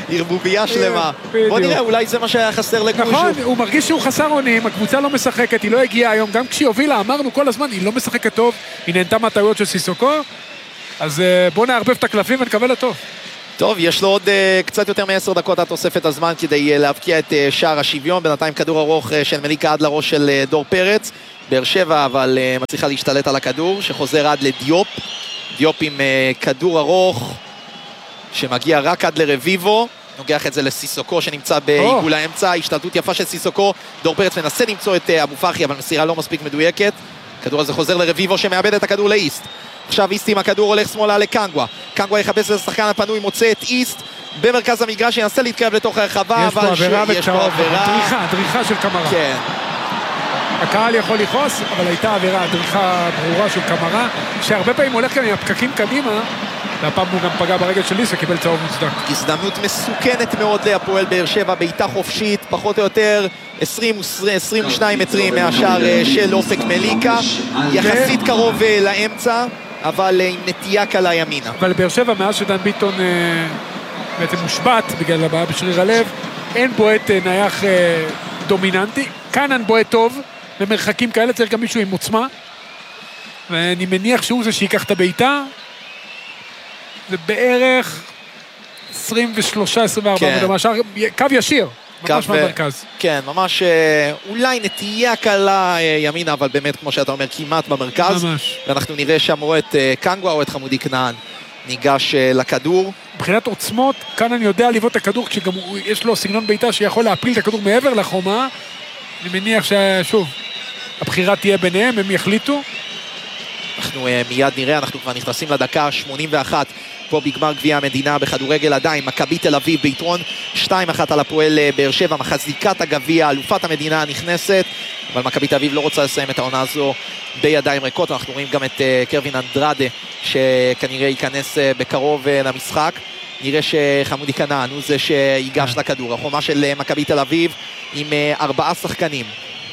ערבוביה שלמה. בדיוק. בוא נראה, אולי זה מה שהיה חסר לגושו. נכון, הוא מרגיש שהוא חסר אונים, הקבוצה לא משחקת, היא לא הגיעה היום, גם כשהיא הובילה, אמרנו כל הזמן, היא לא משחקת טוב, היא נהנתה מהטעויות של סיסוקו, אז בוא נערבב את הקלפים ונקבל לטוב. טוב, יש לו עוד uh, קצת יותר מעשר דקות עד תוספת הזמן כדי uh, להבקיע את uh, שער השוויון, בינתיים כדור ארוך uh, של מליקה עד לראש של uh, דור פרץ, באר שבע אבל uh, מצליחה להשתלט על הכדור, שחוזר עד לדיופ, דיופ עם uh, כדור ארוך, שמגיע רק עד לרביבו, נוגח את זה לסיסוקו שנמצא בעיגול האמצע, השתלטות יפה של סיסוקו, דור פרץ מנסה למצוא את uh, אבו פרחי, אבל מסירה לא מספיק מדויקת, הכדור הזה חוזר לרביבו שמאבד את הכדור לאיסט, עכשיו איסט עם הכדור הולך שמאלה לקנגווה, קנגווה יחפש את השחקן הפנוי, מוצא את איסט במרכז המגרש, ינסה להתקרב לתוך הרחבה, יש פה עבירה וקצרה, דריכה, דריכה של קמרה. כן. הקהל יכול לכעוס, אבל הייתה עבירה, דריכה ברורה של קמרה, שהרבה פעמים הולך כאן עם הפקקים קדימה, והפעם הוא גם פגע ברגל של ליס וקיבל צהוב מוצדק. הזדמנות מסוכנת מאוד להפועל באר שבע, בעיטה חופשית, פחות או יותר עשרים ושניים מטרים מהשער של אופק מליקה, יחסית קרוב לאמצע, אבל עם נטייה קלה ימינה. אבל באר שבע, מאז שדן ביטון בעצם מושבת בגלל הבעיה בשריר הלב, אין בועט נייח דומיננטי, קנן בועט טוב, במרחקים כאלה צריך גם מישהו עם עוצמה, ואני מניח שהוא זה שיקח את הבעיטה, זה בערך עשרים ושלוש עשרים וארבע כן. מהשאר, קו ישיר, ממש מהמרכז. כן, ממש אולי נטייה קלה ימינה, אבל באמת כמו שאתה אומר כמעט במרכז, ממש. ואנחנו נראה שם או את קנגווה או את חמודי כנען ניגש לכדור. מבחינת עוצמות, כאן אני יודע לבעוט את הכדור, כשגם יש לו סגנון בעיטה שיכול להפיל את הכדור מעבר לחומה, אני מניח ששוב, הבחירה תהיה ביניהם, הם יחליטו. אנחנו uh, מיד נראה, אנחנו כבר נכנסים לדקה שמונים ואחת פה בגמר גביע המדינה בכדורגל עדיין, מכבי תל אביב ביתרון שתיים אחת על הפועל uh, באר שבע, מחזיקת הגביע, אלופת המדינה הנכנסת, אבל מכבי תל אביב לא רוצה לסיים את העונה הזו בידיים ריקות, אנחנו רואים גם את uh, קרווין אנדרדה שכנראה ייכנס uh, בקרוב uh, למשחק, נראה שחמודי כנען הוא זה שיגש לכדור, החומה של uh, מכבי תל אביב עם uh, ארבעה שחקנים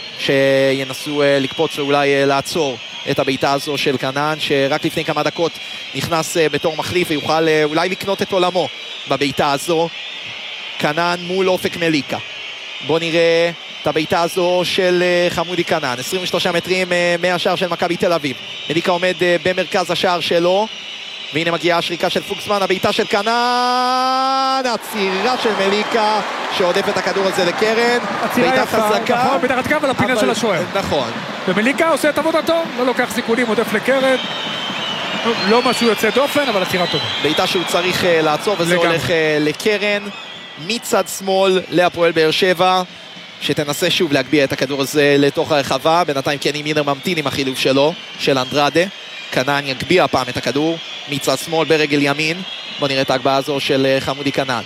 שינסו uh, לקפוץ ואולי uh, לעצור את הביתה הזו של כנען, שרק לפני כמה דקות נכנס uh, בתור מחליף ויוכל uh, אולי לקנות את עולמו בביתה הזו. כנען מול אופק מליקה, בוא נראה את הביתה הזו של uh, חמודי כנען, עשרים ושלושה מטרים uh, מהשער של מכבי תל אביב, מליקה עומד uh, במרכז השער שלו, והנה מגיעה השריקה של פוקסמן, הביתה של כנען, הצירה של מליקה שעודף את הכדור הזה לקרן, ביתה חזקה, נכון, ביתה חזקה אבל הפינה של השוער, נכון, ומליקה עושה את עבודתו, לא לוקח סיכונים, עודף לקרן, לא משהו יוצא דופן, אבל הצירה טובה, ביתה שהוא צריך uh, לעצור, וזה לגמרי. הולך uh, לקרן מצד שמאל להפועל באר שבע, שתנסה שוב להגביע את הכדור הזה לתוך הרחבה, בינתיים קני מילר ממתין עם החילוף שלו, של אנדרדה, כנען יגביע הפעם את הכדור מצד שמאל ברגל ימין, בוא נראה את ההגבהה הזו של חמודי כנען,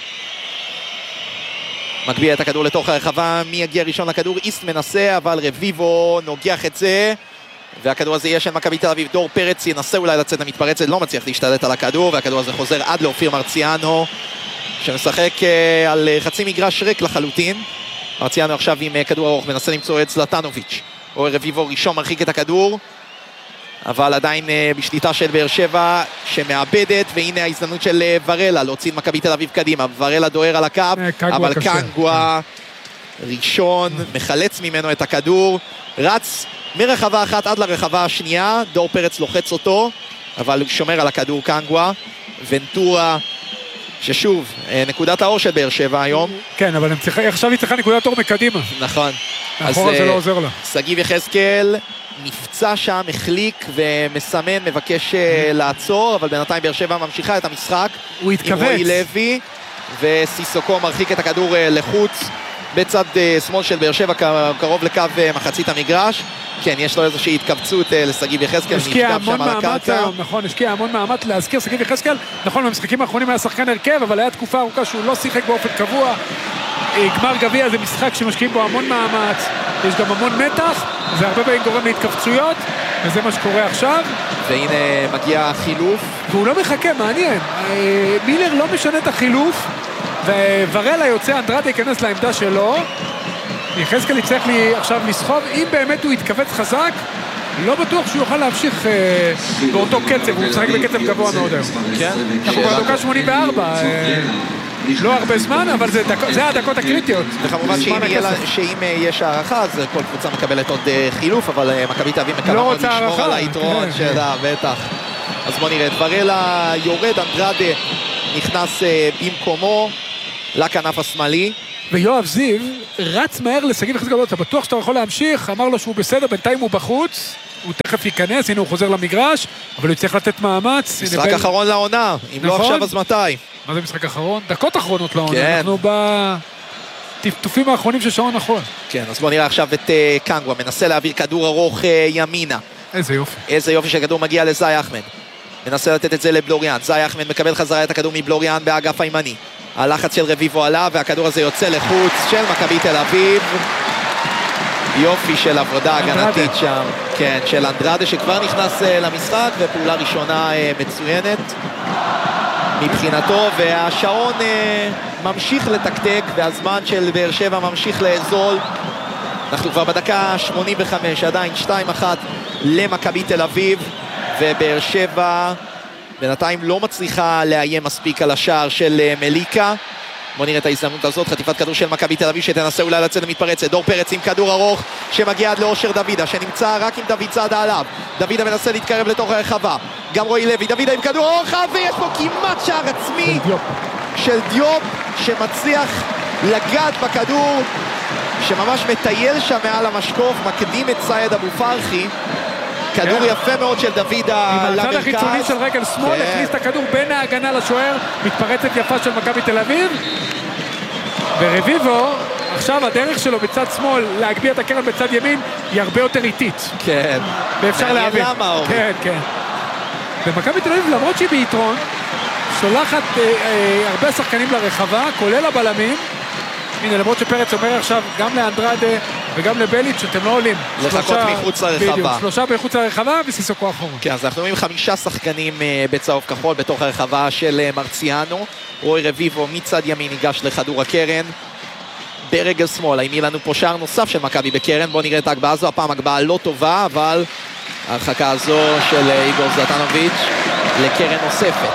מגביע את הכדור לתוך הרחבה, מי יגיע ראשון לכדור? איסט מנסה, אבל רביבו נוגח את זה, והכדור הזה יהיה של מכבי תל אביב, דור פרץ ינסה אולי לצאת למתפרצת, לא מצליח להשתלט על הכדור, והכדור הזה חוזר עד לאופיר מרציאנו, שמשחק על חצי מגרש ריק לחלוטין, מרציאנו עכשיו עם כדור ארוך, מנסה למצוא את זלטנוביץ', או רביבו ראשון מרחיק את הכדור, אבל עדיין בשליטה של באר שבע שמאבדת, והנה ההזדמנות של ורלה להוציא את מכבי תל אביב קדימה, ורלה דוהר על הקו, אבל קנגווה ראשון מחלץ ממנו את הכדור, רץ מרחבה אחת עד לרחבה השנייה, דור פרץ לוחץ אותו, אבל הוא שומר על הכדור קנגווה, ונטורה ששוב, נקודת האור של באר שבע היום. כן, אבל עכשיו היא צריכה נקודת אור מקדימה. נכון. אחורה זה לא עוזר לה. שגיב יחזקאל נפצע שם, החליק ומסמן, מבקש לעצור, אבל בינתיים באר שבע ממשיכה את המשחק. הוא התכווץ. עם רועי לוי, וסיסוקו מרחיק את הכדור לחוץ, בצד שמאל של באר שבע, קרוב לקו מחצית המגרש. כן, יש לו איזושהי התכווצות לסגיב יחזקאל, השקיע המון מאמץ היום, נכון, השקיע המון מאמץ להזכיר סגיב יחזקאל, נכון, במשחקים האחרונים היה שחקן הרכב, אבל היה תקופה ארוכה שהוא לא שיחק באופן קבוע. גמר גביע זה משחק שמשקיעים בו המון מאמץ, יש גם המון מתח, זה הרבה פעמים גורם להתכווצויות, וזה מה שקורה עכשיו. והנה מגיע החילוף. והוא לא מחכה, מעניין. מילר לא משנה את החילוף, וורלה יוצא, אנדרדה ייכנס לעמדה שלו, יחזקאל יצטרך לי עכשיו לסחוב, אם באמת הוא יתכווץ חזק, לא בטוח שהוא יוכל להמשיך אה, באותו קצב, הוא משחק בקצב גבוה מאוד היום. כן. אנחנו כבר דקה שמונים וארבע. אה, לא הרבה זמן, אבל זה, דק... זה הדקות הקריטיות. וכמובן שאם, לה... שאם יש הערכה, אז כל קבוצה מקבלת עוד חילוף, אבל מכבי תל אביב מקווה לא מאוד רוצה לשמור הערכה. על היתרון שלה, בטח. אז בוא נראה, ורלה יורד, אנדרדה נכנס במקומו לכנף השמאלי. ויואב זיו רץ מהר לשגיב יחזקאל, אתה בטוח שאתה יכול להמשיך, אמר לו שהוא בסדר, בינתיים הוא בחוץ, הוא תכף ייכנס, הנה הוא חוזר למגרש, אבל הוא יצטרך לתת מאמץ. משחק אחרון לעונה, אם לא עכשיו אז מתי? מה זה משחק אחרון? דקות אחרונות לעונה, כן. אנחנו בטפטופים האחרונים של שעון נכון. כן, אז בוא נראה עכשיו את קנגווה, מנסה להעביר כדור ארוך ימינה. איזה יופי. איזה יופי שהכדור מגיע לזאי אחמד. מנסה לתת את זה לבלוריאן, זאי אחמד מקבל חזרה את הכדור מבלוריאן באגף הימני. הלחץ של רביבו עלה והכדור הזה יוצא לחוץ של מכבי תל אביב. יופי של עבודה הגנתית שם, כן, של אנדרדה שכבר נכנס למשחק, ופעולה ראשונה מצוינת מבחינתו, והשעון ממשיך לתקתק והזמן של באר שבע ממשיך לאזול. אנחנו כבר בדקה שמונים וחמש, עדיין שתיים אחת למכבי תל אביב, ובאר שבע בינתיים לא מצליחה לאיים מספיק על השער של מליקה. בוא נראה את ההזדמנות הזאת, חטיפת כדור של מכבי תל אביב שתנסה אולי לצאת למתפרצת. דור פרץ עם כדור ארוך שמגיע עד לאושר דוידה שנמצא רק עם דוד צעדה עליו. דוידה מנסה להתקרב לתוך הרחבה, גם רועי לוי, דוידה עם כדור ארוך ויש פה כמעט שער עצמי של דיופ שמצליח לגעת בכדור, שממש מטייל שם מעל המשקוף, מקדים את סייד אבו פרחי. כדור יפה מאוד של דוידה למרכז. עם הצד החיצוני של רגל שמאל, הכניס את הכדור בין ההגנה לשוער, מתפרצת יפה של מכבי תל אביב. ורביבו, עכשיו הדרך שלו בצד שמאל להגביה את הקרן בצד ימין היא הרבה יותר איטית. כן. ואפשר להבין. למה, אורי? כן, כן. ומכבי תל אביב, למרות שהיא ביתרון, שולחת אה, אה, הרבה שחקנים לרחבה, כולל הבלמים. הנה, למרות שפרץ אומר עכשיו גם לאנדרדה וגם לבליץ' שאתם לא עולים. לחכות מחוץ לרחבה. בדיוק, שלושה בחוץ לרחבה וסיסוקו אחורה. כן, אז אנחנו רואים חמישה שחקנים בצהוב כחול בתוך הרחבה של מרציאנו. רוי רביבו מצד ימין ניגש לכדור הקרן. ברגל שמאל, האם יהיה לנו פה שער נוסף של מכבי בקרן? בואו נראה את ההגבהה הזו, הפעם הגבהה לא טובה, אבל ההרחקה הזו של איגור זלטנוביץ' לקרן נוספת.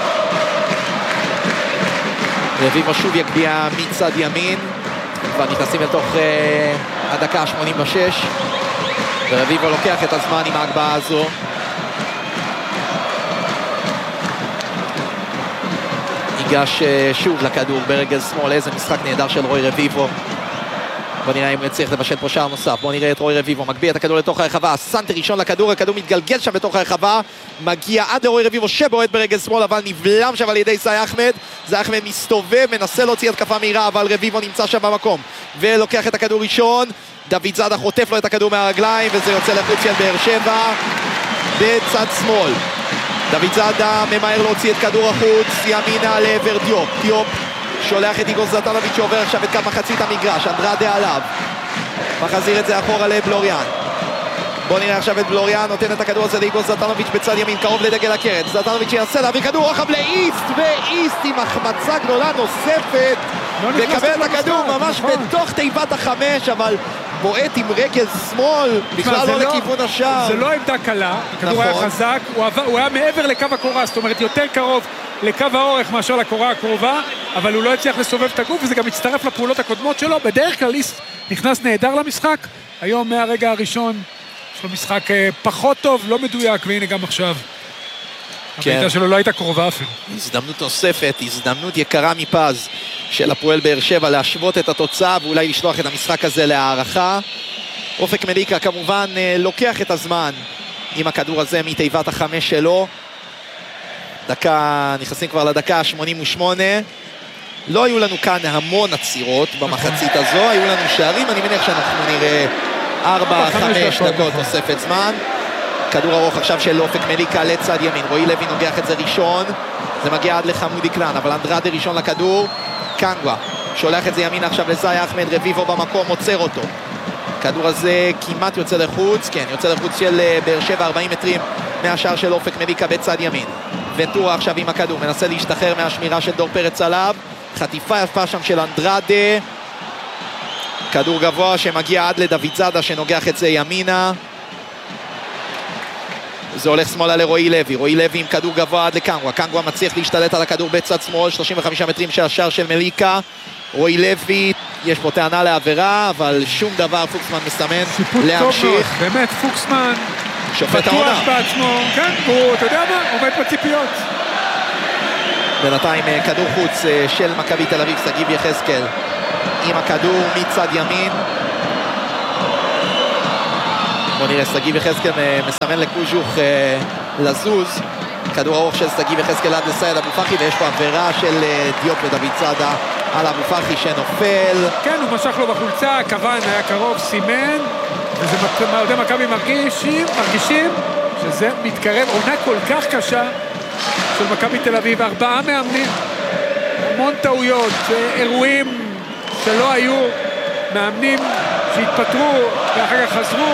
רביבו שוב יגביה מצד ימין, כבר נכנסים לתוך uh, הדקה ה-שמונים ושש, ורביבו לוקח את הזמן עם ההגבהה הזו. ניגש uh, שוב לכדור ברגל שמאל, איזה משחק נהדר של רוי רביבו. בוא נראה אם נצליח לבשל פה שער נוסף. בוא נראה את רוי רביבו מגביה את הכדור לתוך הרחבה, סנטר ראשון לכדור, הכדור מתגלגל שם בתוך הרחבה, מגיע עד לרוי רביבו שבועט ברגל שמאל, אבל נבלם שם על ידי זאי אחמד. זאי אחמד מסתובב, מנסה להוציא התקפה מהירה, אבל רביבו נמצא שם במקום ולוקח את הכדור ראשון. דוד זאדה חוטף לו את הכדור מהרגליים וזה יוצא לחוץ של באר שבע בצד שמאל. דוד זאדה ממהר להוציא את כדור החוץ ימינה לעבר דיופ. דיופ שולח את איגור זלטנוביץ' שעובר עכשיו את קו מחצית המגרש, אנדרדה עליו, מחזיר את זה אחורה לבלוריאן. בוא נראה עכשיו את בלוריאן נותן את הכדור הזה לאיגור זלטנוביץ' בצד ימין קרוב לדגל הקרן. זלטנוביץ' ינסה להביא כדור רוחב לאיסט, ואיסט עם החמצה גדולה נוספת וקבל את הכדור ממש בתוך תיבת החמש, אבל בועט עם רגל שמאל בכלל לא לכיוון השער. זה לא עמדה קלה, הכדור היה חזק, הוא היה מעבר לקו הקורה, זאת אומרת יותר קרוב לקו האורך מאשר לקורה הקרובה, אבל הוא לא הצליח לסובב את הגוף, וזה גם מצטרף לפעולות הקודמות שלו. בדרך כלל איסט נכנס נהדר למשחק, היום מהרגע הראשון יש לו משחק פחות טוב, לא מדויק, והנה גם עכשיו הביתה שלו לא הייתה קרובה אפילו. הזדמנות נוספת, הזדמנות יקרה מפז של הפועל באר שבע להשוות את התוצאה ואולי לשלוח את המשחק הזה להערכה. אופק מליקה כמובן לוקח את הזמן עם הכדור הזה מתיבת החמש שלו. דקה, נכנסים כבר לדקה ה-שמונים ושמונה. לא היו לנו כאן המון עצירות במחצית הזו, היו לנו שערים, אני מניח שאנחנו נראה ארבע חמש דקות תוספת זמן. כדור ארוך עכשיו של אופק מליקה לצד ימין, רועי לוי נוגח את זה ראשון, זה מגיע עד לחמודי קלן, אבל אנדרדה ראשון לכדור, קנגווה שולח את זה ימין עכשיו לזאי אחמד, רביבו במקום עוצר אותו, הכדור הזה כמעט יוצא לחוץ, כן, יוצא לחוץ של באר שבע, ארבעים מטרים מהשער של אופק מליקה בצד ימין. ונטורה עכשיו עם הכדור, מנסה להשתחרר מהשמירה של דור פרץ עליו, חטיפה יפה שם של אנדרדה, כדור גבוה שמגיע עד לדוד זאדה שנוגח את זה ימינה. זה הולך שמאלה לרועי לוי, רועי לוי עם כדור גבוה עד לקנגווה, קנגווה מצליח להשתלט על הכדור בצד שמאל, שלושים וחמישה מטרים של השער של מליקה, רועי לוי, יש פה טענה לעבירה, אבל שום דבר, פוקסמן מסמן להמשיך. באמת, פוקסמן שופט העונה. בטוח בעצמו, כן, הוא, אתה יודע מה, עומד בציפיות. בינתיים כדור חוץ של מכבי תל אביב, שגיב יחזקאל עם הכדור מצד ימין. בוא נראה, שגיב יחזקאל מסמן לקוז'וך לזוז. כדור ארוך של שגיב יחזקאל עד לסייד אבו פחי, ויש פה עבירה של דיופ ודוד צעדה על אבו פחי שנופל. כן, הוא משך לו בחולצה, כוון היה קרוב, סימן, וזה מעודי מכבי מרגישים, מרגישים שזה מתקרב, עונה כל כך קשה של מכבי תל אביב, ארבעה מאמנים, המון טעויות, אירועים שלא היו, מאמנים שהתפטרו ואחר כך חזרו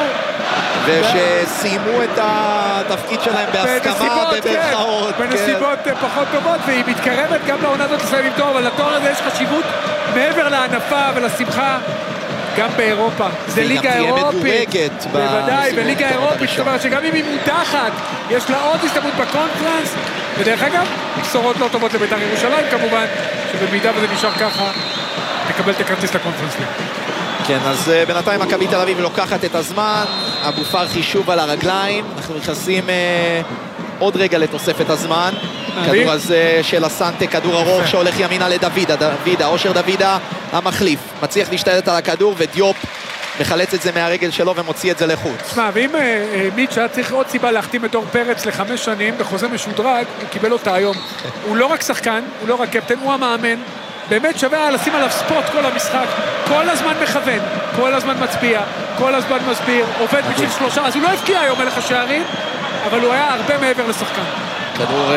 ושסיימו את התפקיד שלהם בהסכמה ובמרכאות. בנסיבות פחות טובות, והיא מתקרבת גם לעונה הזאת לסיים עם תואר, אבל לתואר הזה יש חשיבות מעבר לענפה ולשמחה גם באירופה. זה ליגה אירופית, בוודאי, וליגה אירופית, זאת אומרת שגם אם היא מודחת, יש לה עוד הסתברות בקונפרנס, ודרך אגב, בשורות לא טובות לבית"ר ירושלים כמובן, שבמידה וזה נשאר ככה, תקבל את הכרטיס לקונפרנס ליג. כן, אז בינתיים מכבי תל אביב לוקחת את הזמן, אבו פרחי שוב על הרגליים, אנחנו נכנסים אה, עוד רגע לתוספת הזמן, כדור הזה של הסנטה, כדור ארוך שהולך ימינה לדוידה, דוידה, אושר דוידה המחליף, מצליח להשתלט על הכדור ודיופ מחלץ את זה מהרגל שלו ומוציא את זה לחוץ. תשמע, ואם אה, מיץ' היה צריך עוד סיבה להחתים את דור פרץ לחמש שנים בחוזה משודרג, הוא קיבל אותה היום, הוא לא רק שחקן, הוא לא רק קפטן, הוא המאמן, באמת שווה לשים עליו ספוט כל המשחק, כל הזמן מכוון, כל הזמן מצביע, כל הזמן מסביר, עובד בשביל שלושה, אז הוא לא הפקיע היום מלך השערים, אבל הוא היה הרבה מעבר לשחקן. כדור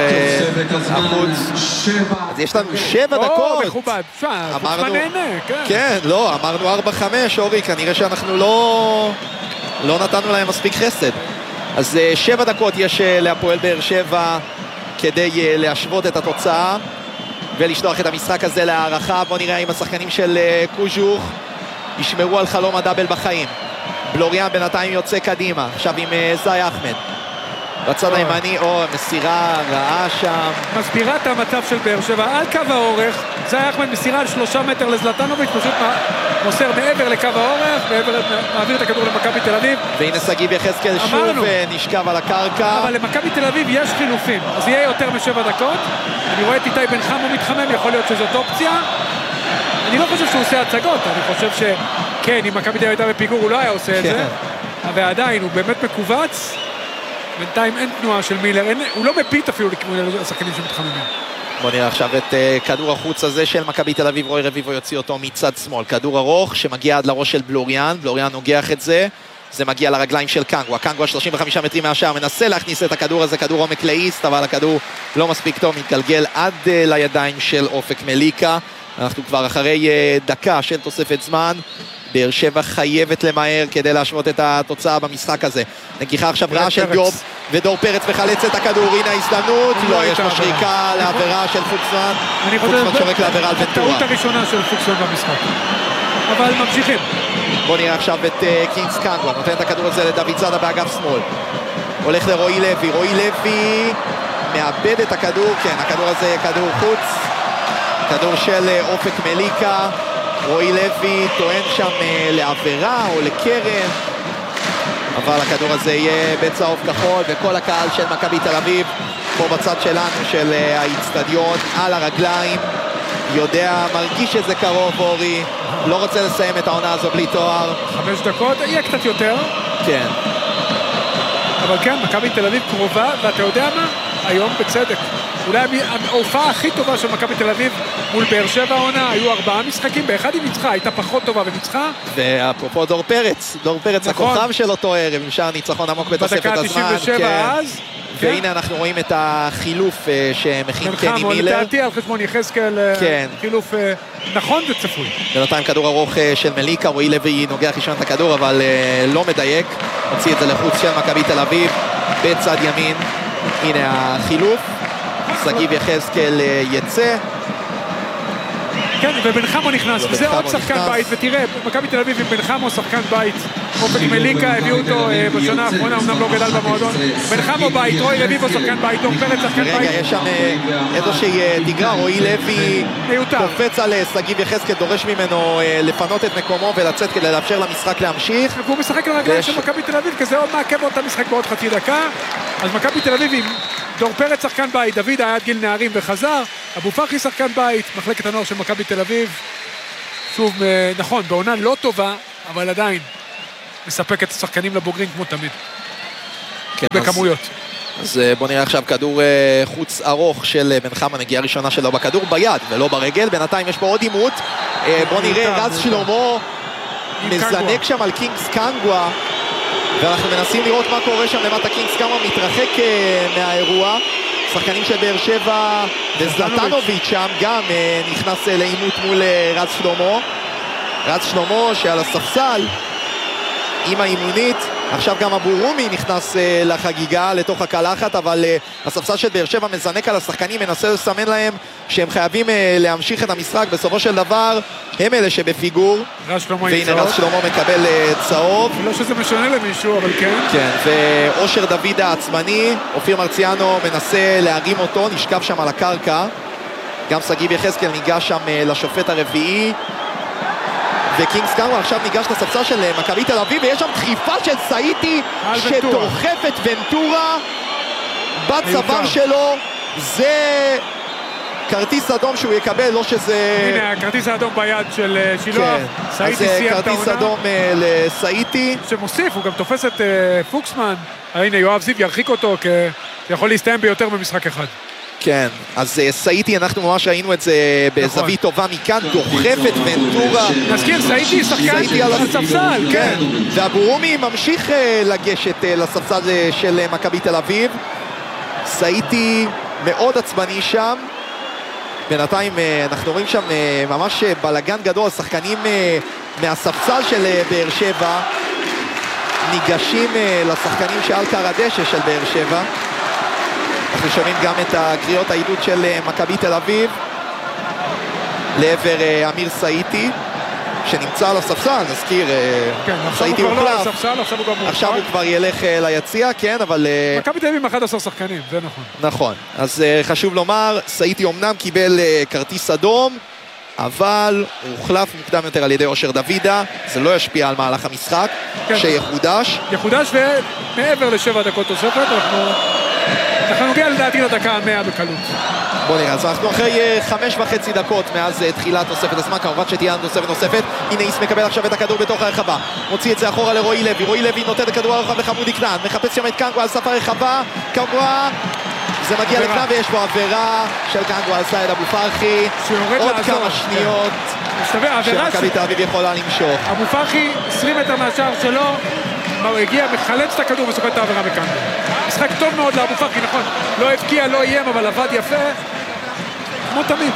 החוץ, אז יש לנו שבע דקות. או, מכובד, פוקסמן נהנה, כן. כן, לא, אמרנו ארבע חמש, אורי, כנראה שאנחנו לא לא נתנו להם מספיק חסד. אז שבע דקות יש להפועל באר שבע כדי להשוות את התוצאה. ולשלוח את המשחק הזה להערכה. בוא נראה אם השחקנים של קוז'וך ישמרו על חלום הדאבל בחיים. בלוריאן בינתיים יוצא קדימה, עכשיו עם זי אחמד בצד הימני, או מסירה רעה שם, מסבירה את המצב של באר שבע על קו האורך. זי אחמד מסירה על שלושה מטר לזלטנוביץ', פשוט מוסר מעבר לקו האורך, מעביר את הכדור למכבי תל אביב, והנה שגיב יחזקאל שוב נשכב על הקרקע. אבל למכבי תל אביב יש חילופים, אז יהיה יותר משבע דקות. אני רואה את איתי בן חמו מתחמם, יכול להיות שזאת אופציה. אני לא חושב שהוא עושה הצגות, אני חושב שכן, אם מכבי תל אביב הייתה בפיגור הוא לא היה עושה את זה, אבל עדיין הוא באמת מקובץ. בינתיים אין תנועה של מילר, אין, הוא לא מפיט אפילו לכיוון השחקנים שמתחממים. בוא נראה עכשיו את uh, כדור החוץ הזה של מכבי תל אביב, רוי רביבו יוציא אותו מצד שמאל, כדור ארוך שמגיע עד לראש של בלוריאן, בלוריאן נוגח את זה, זה מגיע לרגליים של קנגווה, קנגווה שלושים וחמישה מטרים מהשאר, מנסה להכניס את הכדור הזה, כדור עומק לאיסט, אבל הכדור לא מספיק טוב, מתגלגל עד uh, לידיים של אופק מליקה. אנחנו כבר אחרי uh, דקה של תוספת זמן, באר שבע חייבת למהר כדי להשוות את התוצאה במשחק הזה. נגיחה עכשיו רעה של דיופ, ודור פרץ מחלץ את הכדור, הנה ההזדמנות, לא, יש משריקה לעבירה של פוקסמן, פוקסמן שורק לעבירה על ונטורה. הטעות הראשונה של פוקסמן במשחק, אבל ממשיכים. בוא נראה עכשיו את קינגס קנגווה, נותן את הכדור הזה לדוד צעדה באגף שמאל, הולך לרועי לוי, רועי לוי מאבד את הכדור, כן, הכדור הזה כדור חוץ, כדור של אופק מליקה, רועי לוי טוען שם לעבירה או לקרן, אבל הכדור הזה יהיה בצהוב כחול, וכל הקהל של מכבי תל אביב פה בצד שלנו של האצטדיון על הרגליים, יודע, מרגיש שזה קרוב. אורי לא רוצה לסיים את העונה הזו בלי תואר. חמש דקות, יהיה קצת יותר, כן, אבל כן, מכבי תל אביב קרובה, ואתה יודע מה? היום בצדק, אולי ההופעה הכי טובה של מכבי תל אביב מול באר שבע העונה, היו ארבעה משחקים, באחד היא ניצחה, הייתה פחות טובה וניצחה. ואפרופו דור פרץ, דור פרץ נכון. הכוכב של אותו ערב, עם שער ניצחון עמוק בתוספת הזמן. בדקה תשעים ושבע כן. אז. והנה כן. אנחנו רואים את החילוף שמכין קני מילר. לדעתי על חשבון יחזקאל, כן. חילוף נכון וצפוי. בינתיים כדור ארוך של מליקה, רועי לוי נוגח ראשון את הכדור, אבל לא מדייק. הוציא את זה לחוץ של מכבי תל אביב, בצד ימין. הנה החילוף. שגיב יחזקאל יצא. כן, ובן חמו נכנס, וזה עוד שחקן בית, ותראה, מכבי תל אביב עם בן חמו שחקן בית אופק מליקה, הביאו אותו בשנה האחרונה, אמנם לא גדל במועדון. בן חמו בית, רוי רביבו שחקן בית, דור פרץ שחקן בית. רגע, יש שם איזושהי תגרה, רועי לוי קופץ על שגיב יחזקאל, דורש ממנו לפנות את מקומו ולצאת כדי לאפשר למשחק להמשיך. והוא משחק לרגליים של מכבי תל אביב, כזה עוד מעכב אותה משחק בעוד חצי דקה. אז מכבי תל אביב עם דור פרץ שחקן בית, דוד היה עד גיל נערים וחזר, אבו פרחי שחקן בית, מחלקת הנוער של מכבי תל אביב. שוב, נכון, בעונה לא טובה, אבל עדיין מספק את השחקנים לבוגרים כמו תמיד. כן, בכמויות. אז, אז בוא נראה עכשיו כדור חוץ ארוך של בן חמה, נגיעה ראשונה שלו בכדור ביד ולא ברגל. בינתיים יש פה עוד עימות. בוא נראה, רז שלמה מזנק שם על קינגס קנגווה, ואנחנו מנסים לראות מה קורה שם למטה. קינגס קנגווה מתרחק מהאירוע. שחקנים של באר שבע וזלטנוביץ' שם גם נכנס לעימות מול רז שלמה. רז שלמה שעל הספסל עם האימונית, עכשיו גם אבו רומי נכנס לחגיגה לתוך הקלחת, אבל הספסל של באר שבע מזנק על השחקנים, מנסה לסמן להם שהם חייבים להמשיך את המשחק. בסופו של דבר הם אלה שבפיגור, והנה רז שלמה מקבל צהוב. לא שזה משנה למישהו, אבל כן. כן, ואושר דוד העצמני, אופיר מרציאנו מנסה להרים אותו, נשכב שם על הקרקע. גם שגיב יחזקאל ניגש שם לשופט הרביעי, וקינגס קנגווה עכשיו ניגש לספסל של מכבי תל אביב, ויש שם דחיפה של סאיטי שדוחף את ונטורה בצוואר שלו. זה כרטיס אדום שהוא יקבל, לא שזה... הנה, הכרטיס האדום ביד של שילוח. סאיטי סיים את העונה. כרטיס אדום לסאיטי. שמוסיף, הוא גם תופס את פוקסמן. הנה, יואב זיו ירחיק אותו, כי יכול להסתיים ביותר במשחק אחד. כן, אז סאיטי, אנחנו ממש ראינו את זה בזווית טובה מכאן, דוחף את ונטורה. נזכיר, סאיטי שחקן על הספסל, כן. ואבו רומי ממשיך לגשת לספסל של מכבי תל אביב. סאיטי מאוד עצבני שם. בינתיים אנחנו רואים שם ממש בלגן גדול, שחקנים מהספסל של באר שבע ניגשים לשחקנים שעל קר הדשא של באר שבע. אנחנו שומעים גם את הקריאות העידוד של מכבי תל אביב לעבר אמיר סאיטי שנמצא על הספסל, נזכיר, כן, סאיטי הוא כבר עכשיו, עכשיו, הוא גם עכשיו הוא כבר ילך ליציע, כן, אבל... מכבי תל אביב עם אחד עשר שחקנים, זה נכון. נכון, אז חשוב לומר, סאיטי אומנם קיבל כרטיס אדום, אבל הוא הוחלף מוקדם יותר על ידי אושר דוידה, זה לא ישפיע על מהלך המשחק, כן. שיחודש. יחודש ומעבר לשבע דקות תוספת, אנחנו... אנחנו נוגע לדעתי לדקה המאה בקלות. בוא נראה, אז אנחנו אחרי חמש וחצי דקות מאז תחילת תוספת הזמן, כמובן שתהיה לנו תוספת נוספת. הנה איס מקבל עכשיו את הכדור בתוך הרחבה, מוציא את זה אחורה לרועי לוי, רועי לוי נותן את הכדור הרחב לחמודי כנען, מחפש שם את קנגווה על סף הרחבה, קנגווה, זה מגיע לכנען ויש פה עבירה של קנגווה על סייד אבו פרחי, עוד כמה שניות, שמכבי תל אביב יכולה למשוך. אבו פרחי עשרים מטר מהשער שלו, הוא הגיע, מחלץ את הכדור וסוחט את העבירה מכאן. משחק טוב מאוד לאבו פרחי, נכון. לא הבקיע, לא איים, אבל עבד יפה. כמו תמיד.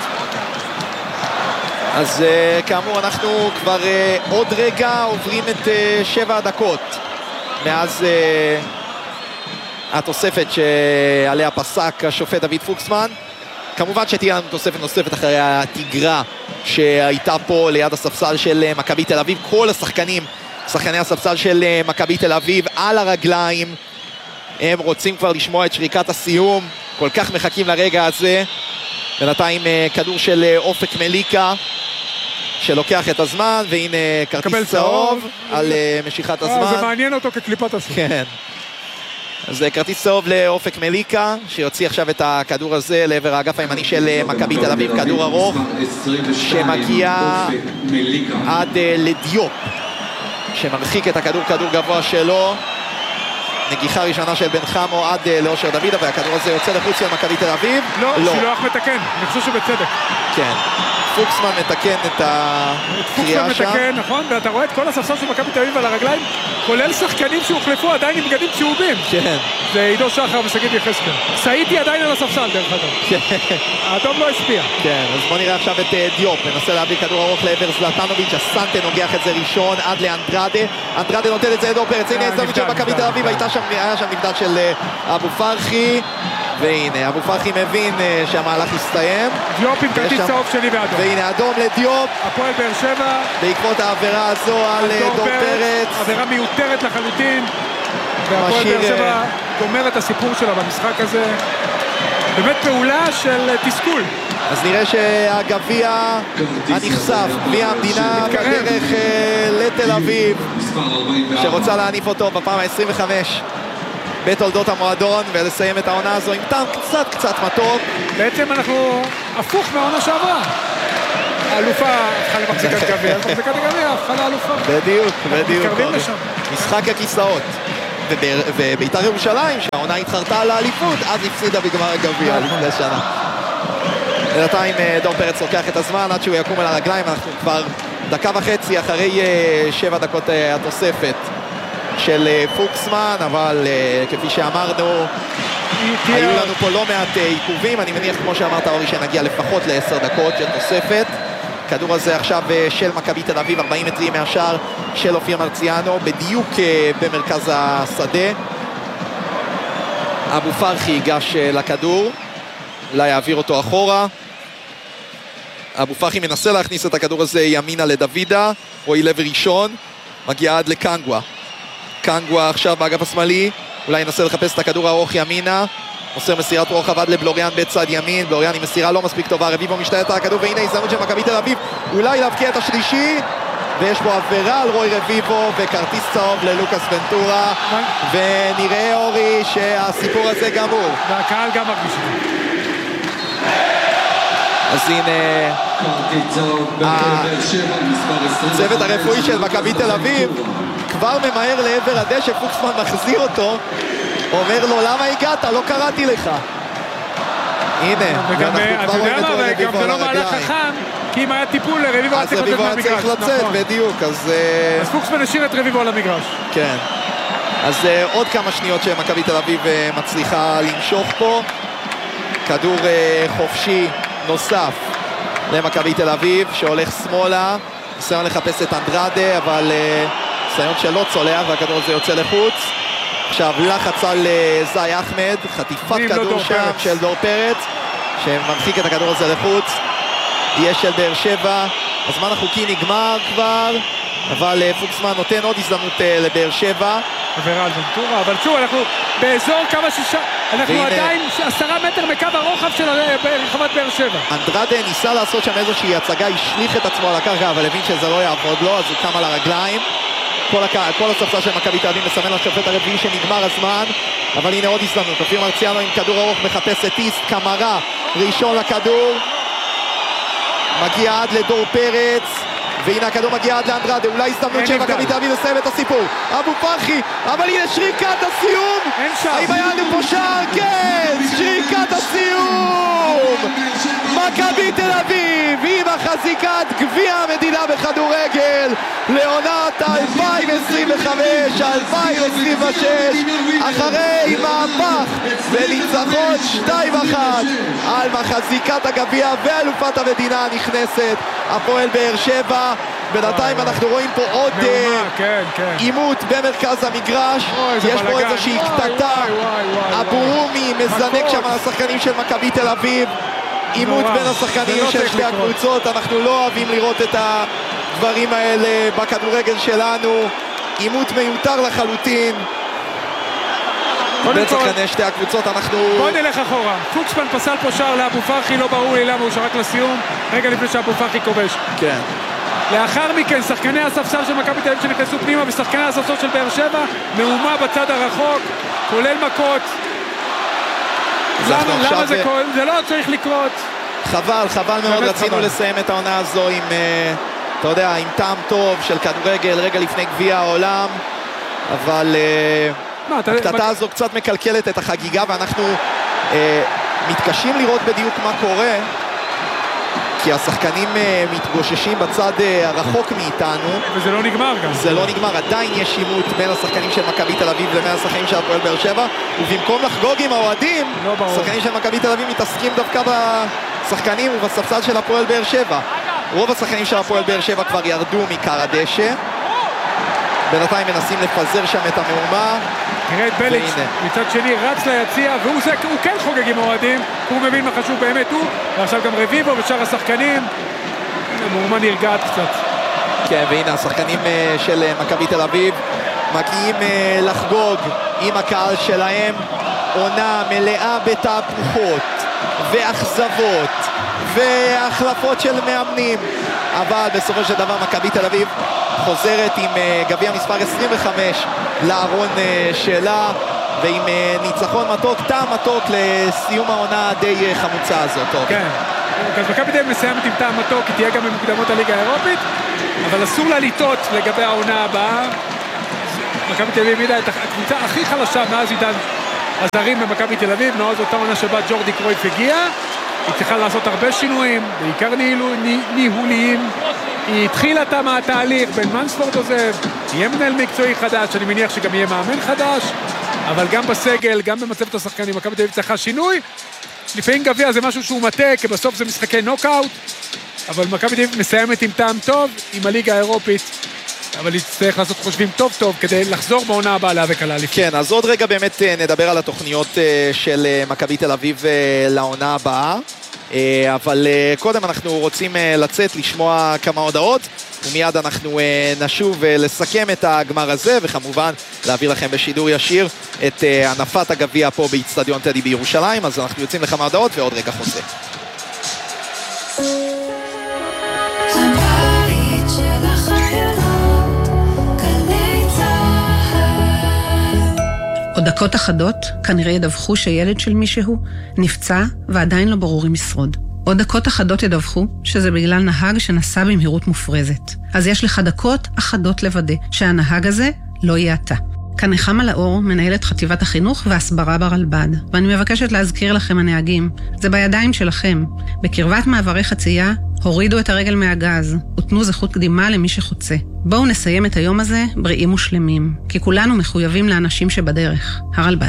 אז uh, כאמור, אנחנו כבר uh, עוד רגע עוברים את uh, שבע הדקות. מאז uh, התוספת שעליה פסק השופט דוד פוקסמן. כמובן שתהיה לנו תוספת נוספת אחרי התגרה שהייתה פה ליד הספסל של uh, מכבי תל אביב. כל השחקנים, שחקני הספסל של uh, מכבי תל אביב על הרגליים. הם רוצים כבר לשמוע את שריקת הסיום, כל כך מחכים לרגע הזה. בינתיים כדור של אופק מליקה שלוקח את הזמן, והנה כרטיס צהוב על משיכת הזמן. זה מעניין אותו כקליפת השוק. כן. אז כרטיס צהוב לאופק מליקה, שיוציא עכשיו את הכדור הזה לעבר האגף הימני של מכבי תל אביב, כדור ארוך שמגיע עד לדיופ, שמרחיק את הכדור, כדור גבוה שלו. נגיחה ראשונה של בן חמו עד לאושר דוידה, והכדור הזה יוצא לחוץ של מכבי תל אביב. לא, לא. שילוח מתקן, אני חושב שבצדק. כן, פוקסמן מתקן את הקריאה שם. פוקסמן מתקן, נכון, ואתה רואה את כל הספסל של מכבי תל אביב על הרגליים, כולל שחקנים שהוחלפו עדיין עם בגדים צהובים. כן. זה עידו שחר ושגיב יחזקאל. סאיטי עדיין על הספסל דרך אגב. כן. האדום לא השפיע. כן, אז בוא נראה עכשיו את דיופ, מנסה להביא כדור ארוך לעבר זלטנוביץ', הסנטה נוגח את זה ראשון עד לאנדרדה. אנדרדה נותן את זה לדור פרץ, הנה הזדמנות של מכבי תל אביב, הייתה שם, היה שם נבדל של אבו פרחי. והנה, אבו פרחי מבין שהמהלך הסתיים. דיופ עם כרטיס צהוב שני ואדום. והנה, אדום לדיופ. הפועל באר שבע. בעקבות העבירה הזו על דור פרץ. עבירה מיותרת לחלוטין. והפועל באר שבע גומר את הסיפור שלה במשחק הזה. באמת פעולה של תסכול. אז נראה שהגביע הנכסף, גביע המדינה בדרך לתל אביב, שרוצה להניף אותו בפעם ה-עשרים וחמש בתולדות המועדון, ולסיים את העונה הזו עם טעם קצת קצת מתוק. בעצם אנחנו הפוך מהעונה שעברה. האלופה הפכה למחזיקת גביע, מחזיקת הגביע הפכה לאלופה. בדיוק, בדיוק. משחק הכיסאות. ובית"ר ירושלים, שהעונה התחרתה על האליפות, אז הפסידה בגמר הגביע לפני שנה. בינתיים דור פרץ לוקח את הזמן עד שהוא יקום על הרגליים. אנחנו כבר דקה וחצי אחרי שבע דקות התוספת של פוקסמן, אבל כפי שאמרנו, היו לנו פה לא מעט עיכובים. אני מניח, כמו שאמרת אורי, שנגיע לפחות לעשר דקות של תוספת. הכדור הזה עכשיו של מכבי תל אביב, ארבעים מטרים מהשער של אופיר מרציאנו, בדיוק במרכז השדה. אבו פרחי ייגש לכדור, אולי יעביר אותו אחורה. אבו פרחי מנסה להכניס את הכדור הזה ימינה לדוידה, רועי לוי ראשון, מגיע עד לקנגווה. קנגווה עכשיו באגף השמאלי, אולי ינסה לחפש את הכדור הארוך ימינה, מוסר מסירת רוחב עד לבלוריאן בצד ימין. בלוריאן עם מסירה לא מספיק טובה, רביבו משתלט על הכדור, והנה הזדמנות של מכבי תל אביב אולי להבקיע את השלישי, ויש פה עבירה על רוי רביבו וכרטיס צהוב ללוקאס ונטורה, ונראה אורי שהסיפור הזה גמור, והקהל גם מרגיש. אז הנה הצוות הרפואי של מכבי תל אביב כבר ממהר לעבר הדשא. פוקסמן מחזיר אותו, אומר לו למה הגעת? לא קראתי לך. הנה, וגם אתה יודע מה, וגם זה לא מהלך חכם, כי אם היה טיפול לרביבו היה צריך לצאת מהמגרש. אז רביבו היה צריך לצאת, בדיוק. אז פוקסמן השאיר את רביבו על המגרש. כן. אז עוד כמה שניות שמכבי תל אביב מצליחה למשוך פה. כדור חופשי נוסף למכבי תל אביב שהולך שמאלה, ניסיון לחפש את אנדרדה, אבל ניסיון שלא צולח והכדור הזה יוצא לחוץ. עכשיו לחץ על זי אחמד, חטיפת כדור שם של דור פרץ שמרחיק את הכדור הזה לחוץ. יש של באר שבע, הזמן החוקי נגמר כבר, אבל פוקסמן נותן עוד הזדמנות לבאר שבע. עבירה על ונטורה, אבל שוב, אנחנו באזור כמה שישה, אנחנו עדיין עשרה מטר מקו הרוחב של רחבת באר שבע. אנדרדה ניסה לעשות שם איזושהי הצגה, השליך את עצמו על הקרקע, אבל הבין שזה לא יעבוד לו, אז הוא קם על הרגליים. כל, הק... כל הספסל של מכבי תל אביב מסמן לשופט הרביעי שנגמר הזמן, אבל הנה עוד הזדמנות. אופיר מרציאנו עם כדור ארוך מחפש את איסט, קמרה ראשון לכדור, מגיע עד לדור פרץ, והנה הכדור מגיע עד לאנדרדה, אולי הזדמנות של מכבי תל אביב לסיים את הסיפור. אבו פרחי, אבל הנה שריקת הסיום. האם היה לנו פה שער? כן, שריקת הסיום. מכבי תל אביב היא מחזיקת גביע המדינה בכדורגל לעונת אלפיים עשרים וחמש אלפיים עשרים ושש, אחרי מהפך וניצחון שתיים אחת על מחזיקת הגביע ואלופת המדינה הנכנסת הפועל באר שבע. בינתיים אנחנו רואים פה עוד עימות במרכז המגרש, יש פה איזושהי קטטה, אבו רומי מזנק שם על השחקנים של מכבי תל אביב, עימות בין השחקנים של שתי הקבוצות. אנחנו לא אוהבים לראות את הדברים האלה בכדורגל שלנו, עימות מיותר לחלוטין בין שחקני שתי הקבוצות. אנחנו... בוא נלך אחורה, פוקסמן פסל פה שער לאבו פרחי, לא ברור לי למה הוא שרק לסיום, רגע לפני שאבו פרחי כובש. כן. לאחר מכן שחקני הספסל של מכבי תל אביב שנכנסו פנימה ושחקני הספסל של באר שבע, מהומה בצד הרחוק, כולל מכות. למה, למה זה קורה? זה לא צריך לקרות. חבל, חבל מאוד, רצינו חבל. לסיים את העונה הזו עם, אתה יודע, עם טעם טוב של כדורגל רגע לפני גביע העולם, אבל מה, הקטטה אתה... הזו קצת מקלקלת את החגיגה, ואנחנו אה, מתקשים לראות בדיוק מה קורה, כי השחקנים אה, מתגוששים בצד אה, הרחוק מאיתנו. וזה לא נגמר גם. זה לא נגמר, עדיין יש עימות בין השחקנים של מכבי תל אביב לבין השחקנים של הפועל באר שבע, ובמקום לחגוג עם האוהדים, לא השחקנים של מכבי תל אביב מתעסקים דווקא בשחקנים ובספסל של הפועל באר שבע. רוב השחקנים של הפועל באר שבע כבר ירדו מקר הדשא, בינתיים מנסים לפזר שם את המהומה. תראה את בליץ' מצד שני רץ ליציע, והוא זה, הוא כן חוגג עם אוהדים, הוא מבין מה חשוב באמת הוא, ועכשיו גם רביבו ושאר השחקנים, מאומן נרגעת קצת. כן, והנה השחקנים של מכבי תל אביב מגיעים לחגוג עם הקהל שלהם, עונה מלאה בתהפוכות ואכזבות והחלפות של מאמנים, אבל בסופו של דבר מכבי תל אביב חוזרת עם גביע מספר עשרים וחמש לארון שלה, ועם ניצחון מתוק, טעם מתוק לסיום העונה די חמוצה הזאת. כן, אז מכבי תל אביב מסיימת עם טעם מתוק, היא תהיה גם במוקדמות הליגה האירופית, אבל אסור לה לטעות לגבי העונה הבאה. מכבי תל אביב העמידה את הקבוצה הכי חלשה מאז עידן הזרים במכבי תל אביב, מאז אותה עונה שבה ג'ורדי קרויף הגיע. היא צריכה לעשות הרבה שינויים, בעיקר ניהוליים. היא התחילה את התהליך, בן מנספורד עוזב, יהיה מנהל מקצועי חדש, אני מניח שגם יהיה מאמן חדש, אבל גם בסגל, גם במצבת השחקנים, מכבי תל אביב צריכה שינוי. לפעמים גביע זה משהו שהוא מטה, כי בסוף זה משחקי נוקאוט, אבל מכבי תל אביב מסיימת עם טעם טוב, עם הליגה האירופית, אבל היא צריך לעשות חושבים טוב טוב כדי לחזור בעונה הבאה להיאבק על האליפות. כן, אז עוד רגע באמת נדבר על התוכניות של מכבי תל אביב לעונה הבאה, אבל קודם אנחנו רוצים לצאת לשמוע כמה הודעות, ומיד אנחנו נשוב לסכם את הגמר הזה, וכמובן להעביר לכם בשידור ישיר את הנפת הגביע פה באצטדיון טדי בירושלים. אז אנחנו יוצאים לכמה הודעות ועוד רגע חוזר. עוד דקות אחדות כנראה ידווחו שילד של מישהו נפצע ועדיין לא ברור אם ישרוד. עוד דקות אחדות ידווחו שזה בגלל נהג שנסע במהירות מופרזת. אז יש לך דקות אחדות לוודא שהנהג הזה לא יהיה אתה. כאן נחמה לאור, מנהלת חטיבת החינוך והסברה ברלב"ד. ואני מבקשת להזכיר לכם הנהגים, זה בידיים שלכם. בקרבת מעברי חצייה, הורידו את הרגל מהגז, ותנו זכות קדימה למי שחוצה. בואו נסיים את היום הזה בריאים ושלמים, כי כולנו מחויבים לאנשים שבדרך. הרלב"ד.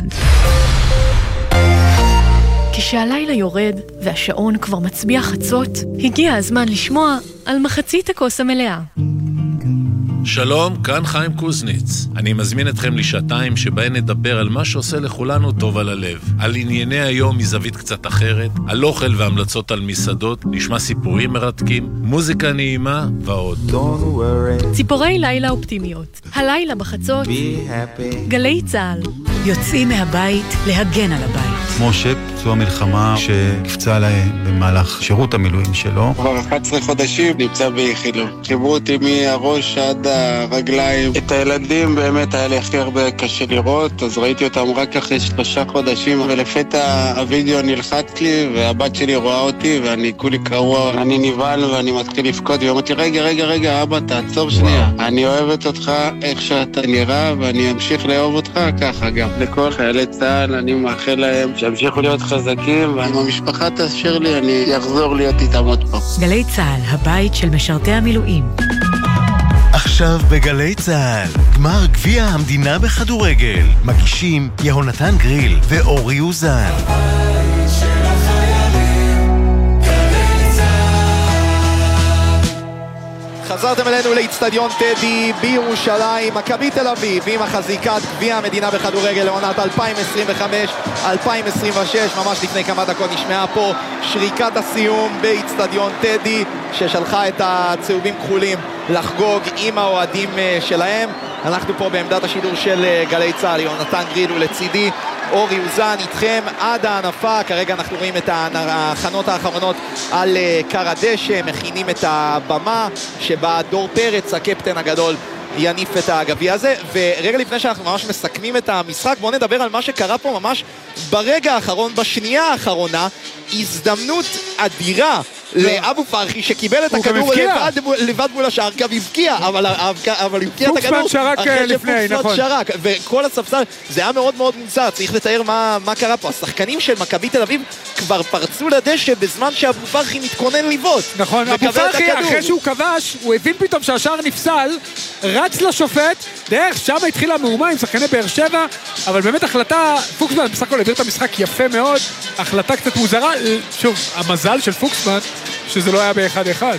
כשהלילה יורד והשעון כבר מצביע חצות, הגיע הזמן לשמוע על מחצית הכוס המלאה. שלום, כאן חיים קוזניץ. אני מזמין אתכם לשעתיים שבהן נדבר על מה שעושה לכולנו טוב על הלב. על ענייני היום מזווית קצת אחרת, על אוכל והמלצות על מסעדות, נשמע סיפורים מרתקים, מוזיקה נעימה ועוד. ציפורי לילה אופטימיות. הלילה בחצות, גלי צהל. יוצאים מהבית להגן על הבית. משה, פצוע מלחמה שנפצע להם במהלך שירות המילואים שלו. כבר אחת עשרה חודשים נמצא ביחילו. חיברו אותי מהראש עד הרגליים. את הילדים באמת היה לי הכי הרבה קשה לראות, אז ראיתי אותם רק אחרי שלושה חודשים, ולפתע הווידאו נלחץ לי, והבת שלי רואה אותי, ואני כולי קרוע, אני נבהל ואני מתחיל לפקוד, והיא אומרת לי, רגע, רגע, רגע, אבא, תעצור שנייה. אני אוהבת אותך איך שאתה נראה, ואני אמשיך לאהוב אותך ככה גם. לכל חיילי צה"ל, אני מאחל להם שימשיכו להיות חזקים, ואם המשפחה תאשר לי, אני אחזור להיות איתם עוד פעם. גלי צה"ל, הבית של משרתי המילואים. עכשיו בגלי צה"ל, גמר גביע המדינה בכדורגל. מגישים יהונתן גריל ואורי אוזן. חזרתם אלינו לאצטדיון טדי בירושלים. מכבי תל אביב עם החזיקת גביע המדינה בכדורגל לעונת אלפיים עשרים וחמש אלפיים עשרים ושש. ממש לפני כמה דקות נשמעה פה שריקת הסיום באצטדיון טדי, ששלחה את הצהובים כחולים לחגוג עם האוהדים שלהם. אנחנו פה בעמדת השידור של גלי צה"ל, יהונתן גריל ולצידי אורי אוזן איתכם עד הענפה. כרגע אנחנו רואים את ההכנות האחרונות על קר הדשא, מכינים את הבמה שבה דור פרץ, הקפטן הגדול, יניף את הגביע הזה. ורגע לפני שאנחנו ממש מסכמים את המשחק, בואו נדבר על מה שקרה פה ממש ברגע האחרון, בשנייה האחרונה. הזדמנות אדירה לאבו פרחי שקיבל את הכדור לבד, לבד מול השער, גם הבקיע, אבל, אבל הבקיע את הכדור אחרי שפוקסמן שרק, וכל הספסל, זה היה מאוד מאוד מוזר. צריך לתאר מה, מה קרה פה. השחקנים של מכבי תל אביב כבר פרצו לדשא בזמן שאבו פרחי מתכונן לבעוט. נכון, אבו פרחי אחרי שהוא כבש, הוא הבין פתאום שהשער נפסל, רץ לשופט, דרך שם התחילה מהומה עם שחקני באר שבע, אבל באמת החלטה, פוקסמן בסך הכל העביר את המשחק יפה מאוד, החלטה קצת מוזרה. שוב, המזל של פוקסמן שזה לא היה באחד אחד.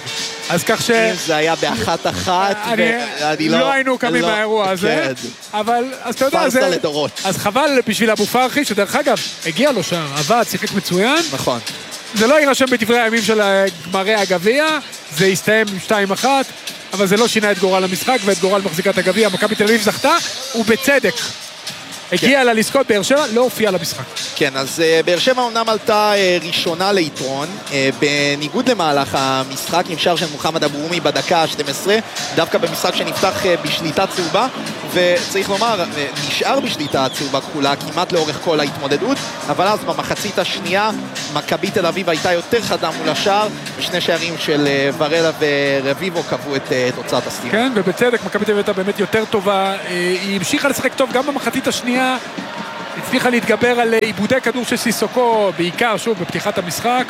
אז כך ש... אם זה היה באחת אחת, אני לא היינו קמים מהאירוע הזה, אבל אז אתה יודע, פרסה לדורות. אז חבל בשביל אבו פרחי, שדרך אגב, הגיע לו שער, עבד, שיחק מצוין. נכון. זה לא יירשם בדברי הימים של גמרי הגביע, זה הסתיים עם שתיים אחת, אבל זה לא שינה את גורל המשחק ואת גורל מחזיקת הגביע. מכבי תל אביב זכתה, ובצדק. הגיע לה לזכות, באר שבע לא הופיע למשחק. כן, אז באר שבע אומנם עלתה ראשונה ליתרון, בניגוד למהלך המשחק, עם שער של מוחמד אברומי בדקה ה-שתים עשרה, דווקא במשחק שנפתח בשליטה צהובה, וצריך לומר, נשאר בשליטה צהובה כחולה כמעט לאורך כל ההתמודדות, אבל אז במחצית השנייה, מכבי תל אביב הייתה יותר חדה מול השער, ושני שערים של ורלה ורביבו קבעו את תוצאת הסתירה. כן, ובצדק, מכבי תל אביב הייתה באמת יותר טובה, היא המשיכה לשחק טוב גם במחצית השנייה, הצליחה להתגבר על עיבודי כדור של סיסוקו, בעיקר, שוב, בפתיחת המשחק,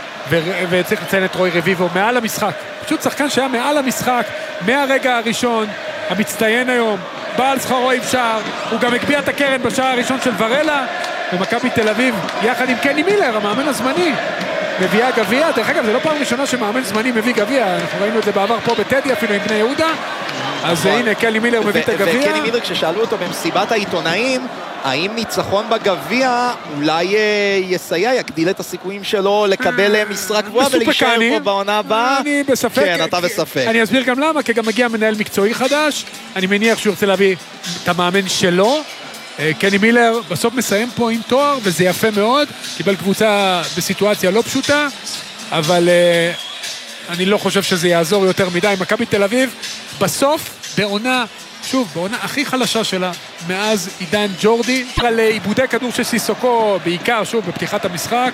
וצריך לציין את רוי רביבו מעל המשחק. פשוט שחקן שהיה מעל המשחק, מהרגע הראשון, המצטיין היום, בעל שכרו עם שער, הוא גם הגביע את הקרן בשער הראשון של ורלה, ומכבי תל אביב, יחד עם קני מילר, המאמן הזמני, מביאה גביע. דרך אגב, זה לא פעם ראשונה שמאמן זמני מביא גביע, אנחנו ראינו את זה בעבר פה בטדי, אפילו עם בני יהודה, אז הנה, קני מילר מביא את הגביע. וקני מילר, כששאלו אותו במסיבת העיתונאים, האם ניצחון בגביע אולי יסייע, יגדיל את הסיכויים שלו לקבל משרה גבוהה ולהישאר פה בעונה הבאה? אני בספק. כן, אתה בספק. אני אסביר גם למה, כי גם מגיע מנהל מקצועי חדש, אני מניח שהוא ירצה להביא את המאמן שלו. קני מילר בסוף מסיים פה עם תואר, וזה יפה מאוד, קיבל קבוצה בסיטואציה לא פשוטה, אבל אני לא חושב שזה יעזור יותר מדי. מכבי תל אביב בסוף בעונה, שוב, בעונה הכי חלשה שלה, מאז עידן ג'ורדי, על עיבודי כדור של סיסוקו, בעיקר, שוב, בפתיחת המשחק,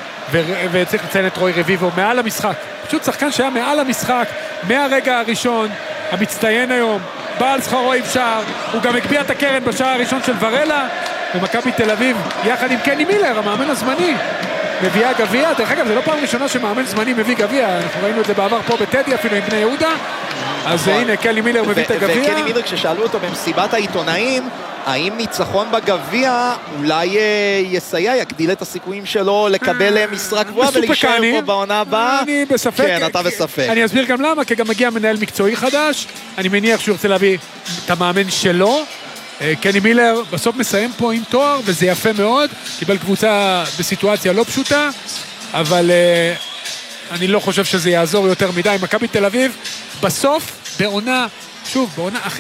וצריך לציין את רוי רביבו מעל המשחק. פשוט שחקן שהיה מעל המשחק, מהרגע הראשון, המצטיין היום, בעל שכרו עם שער, הוא גם הגביע את הקרן בשער הראשון של ורלה, ומכבי תל אביב, יחד עם קני מילר, המאמן הזמני, מביאה גביע. דרך אגב, זה לא פעם ראשונה שמאמן זמני מביא גביע, אנחנו ראינו את זה בעבר פה בטדי, אפילו עם בני יהודה, אז הנה, קני מילר מביא את הגביע. וקני מילר, כששאלו אותו במסיבת העיתונאים, האם ניצחון בגביע אולי יסייע, יגדיל את הסיכויים שלו לקבל משרה גבוהה ולהישאר פה בעונה הבאה? אני בספק. כן, אתה בספק. אני אסביר גם למה, כי גם מגיע מנהל מקצועי חדש, אני מניח שהוא ירצה להביא את המאמן שלו. קני מילר בסוף מסיים פה עם תואר, וזה יפה מאוד, קיבל קבוצה בסיטואציה לא פשוטה, אבל אני לא חושב שזה יעזור יותר מדי. מכבי תל אביב בסוף בעונה, שוב, בעונה הכי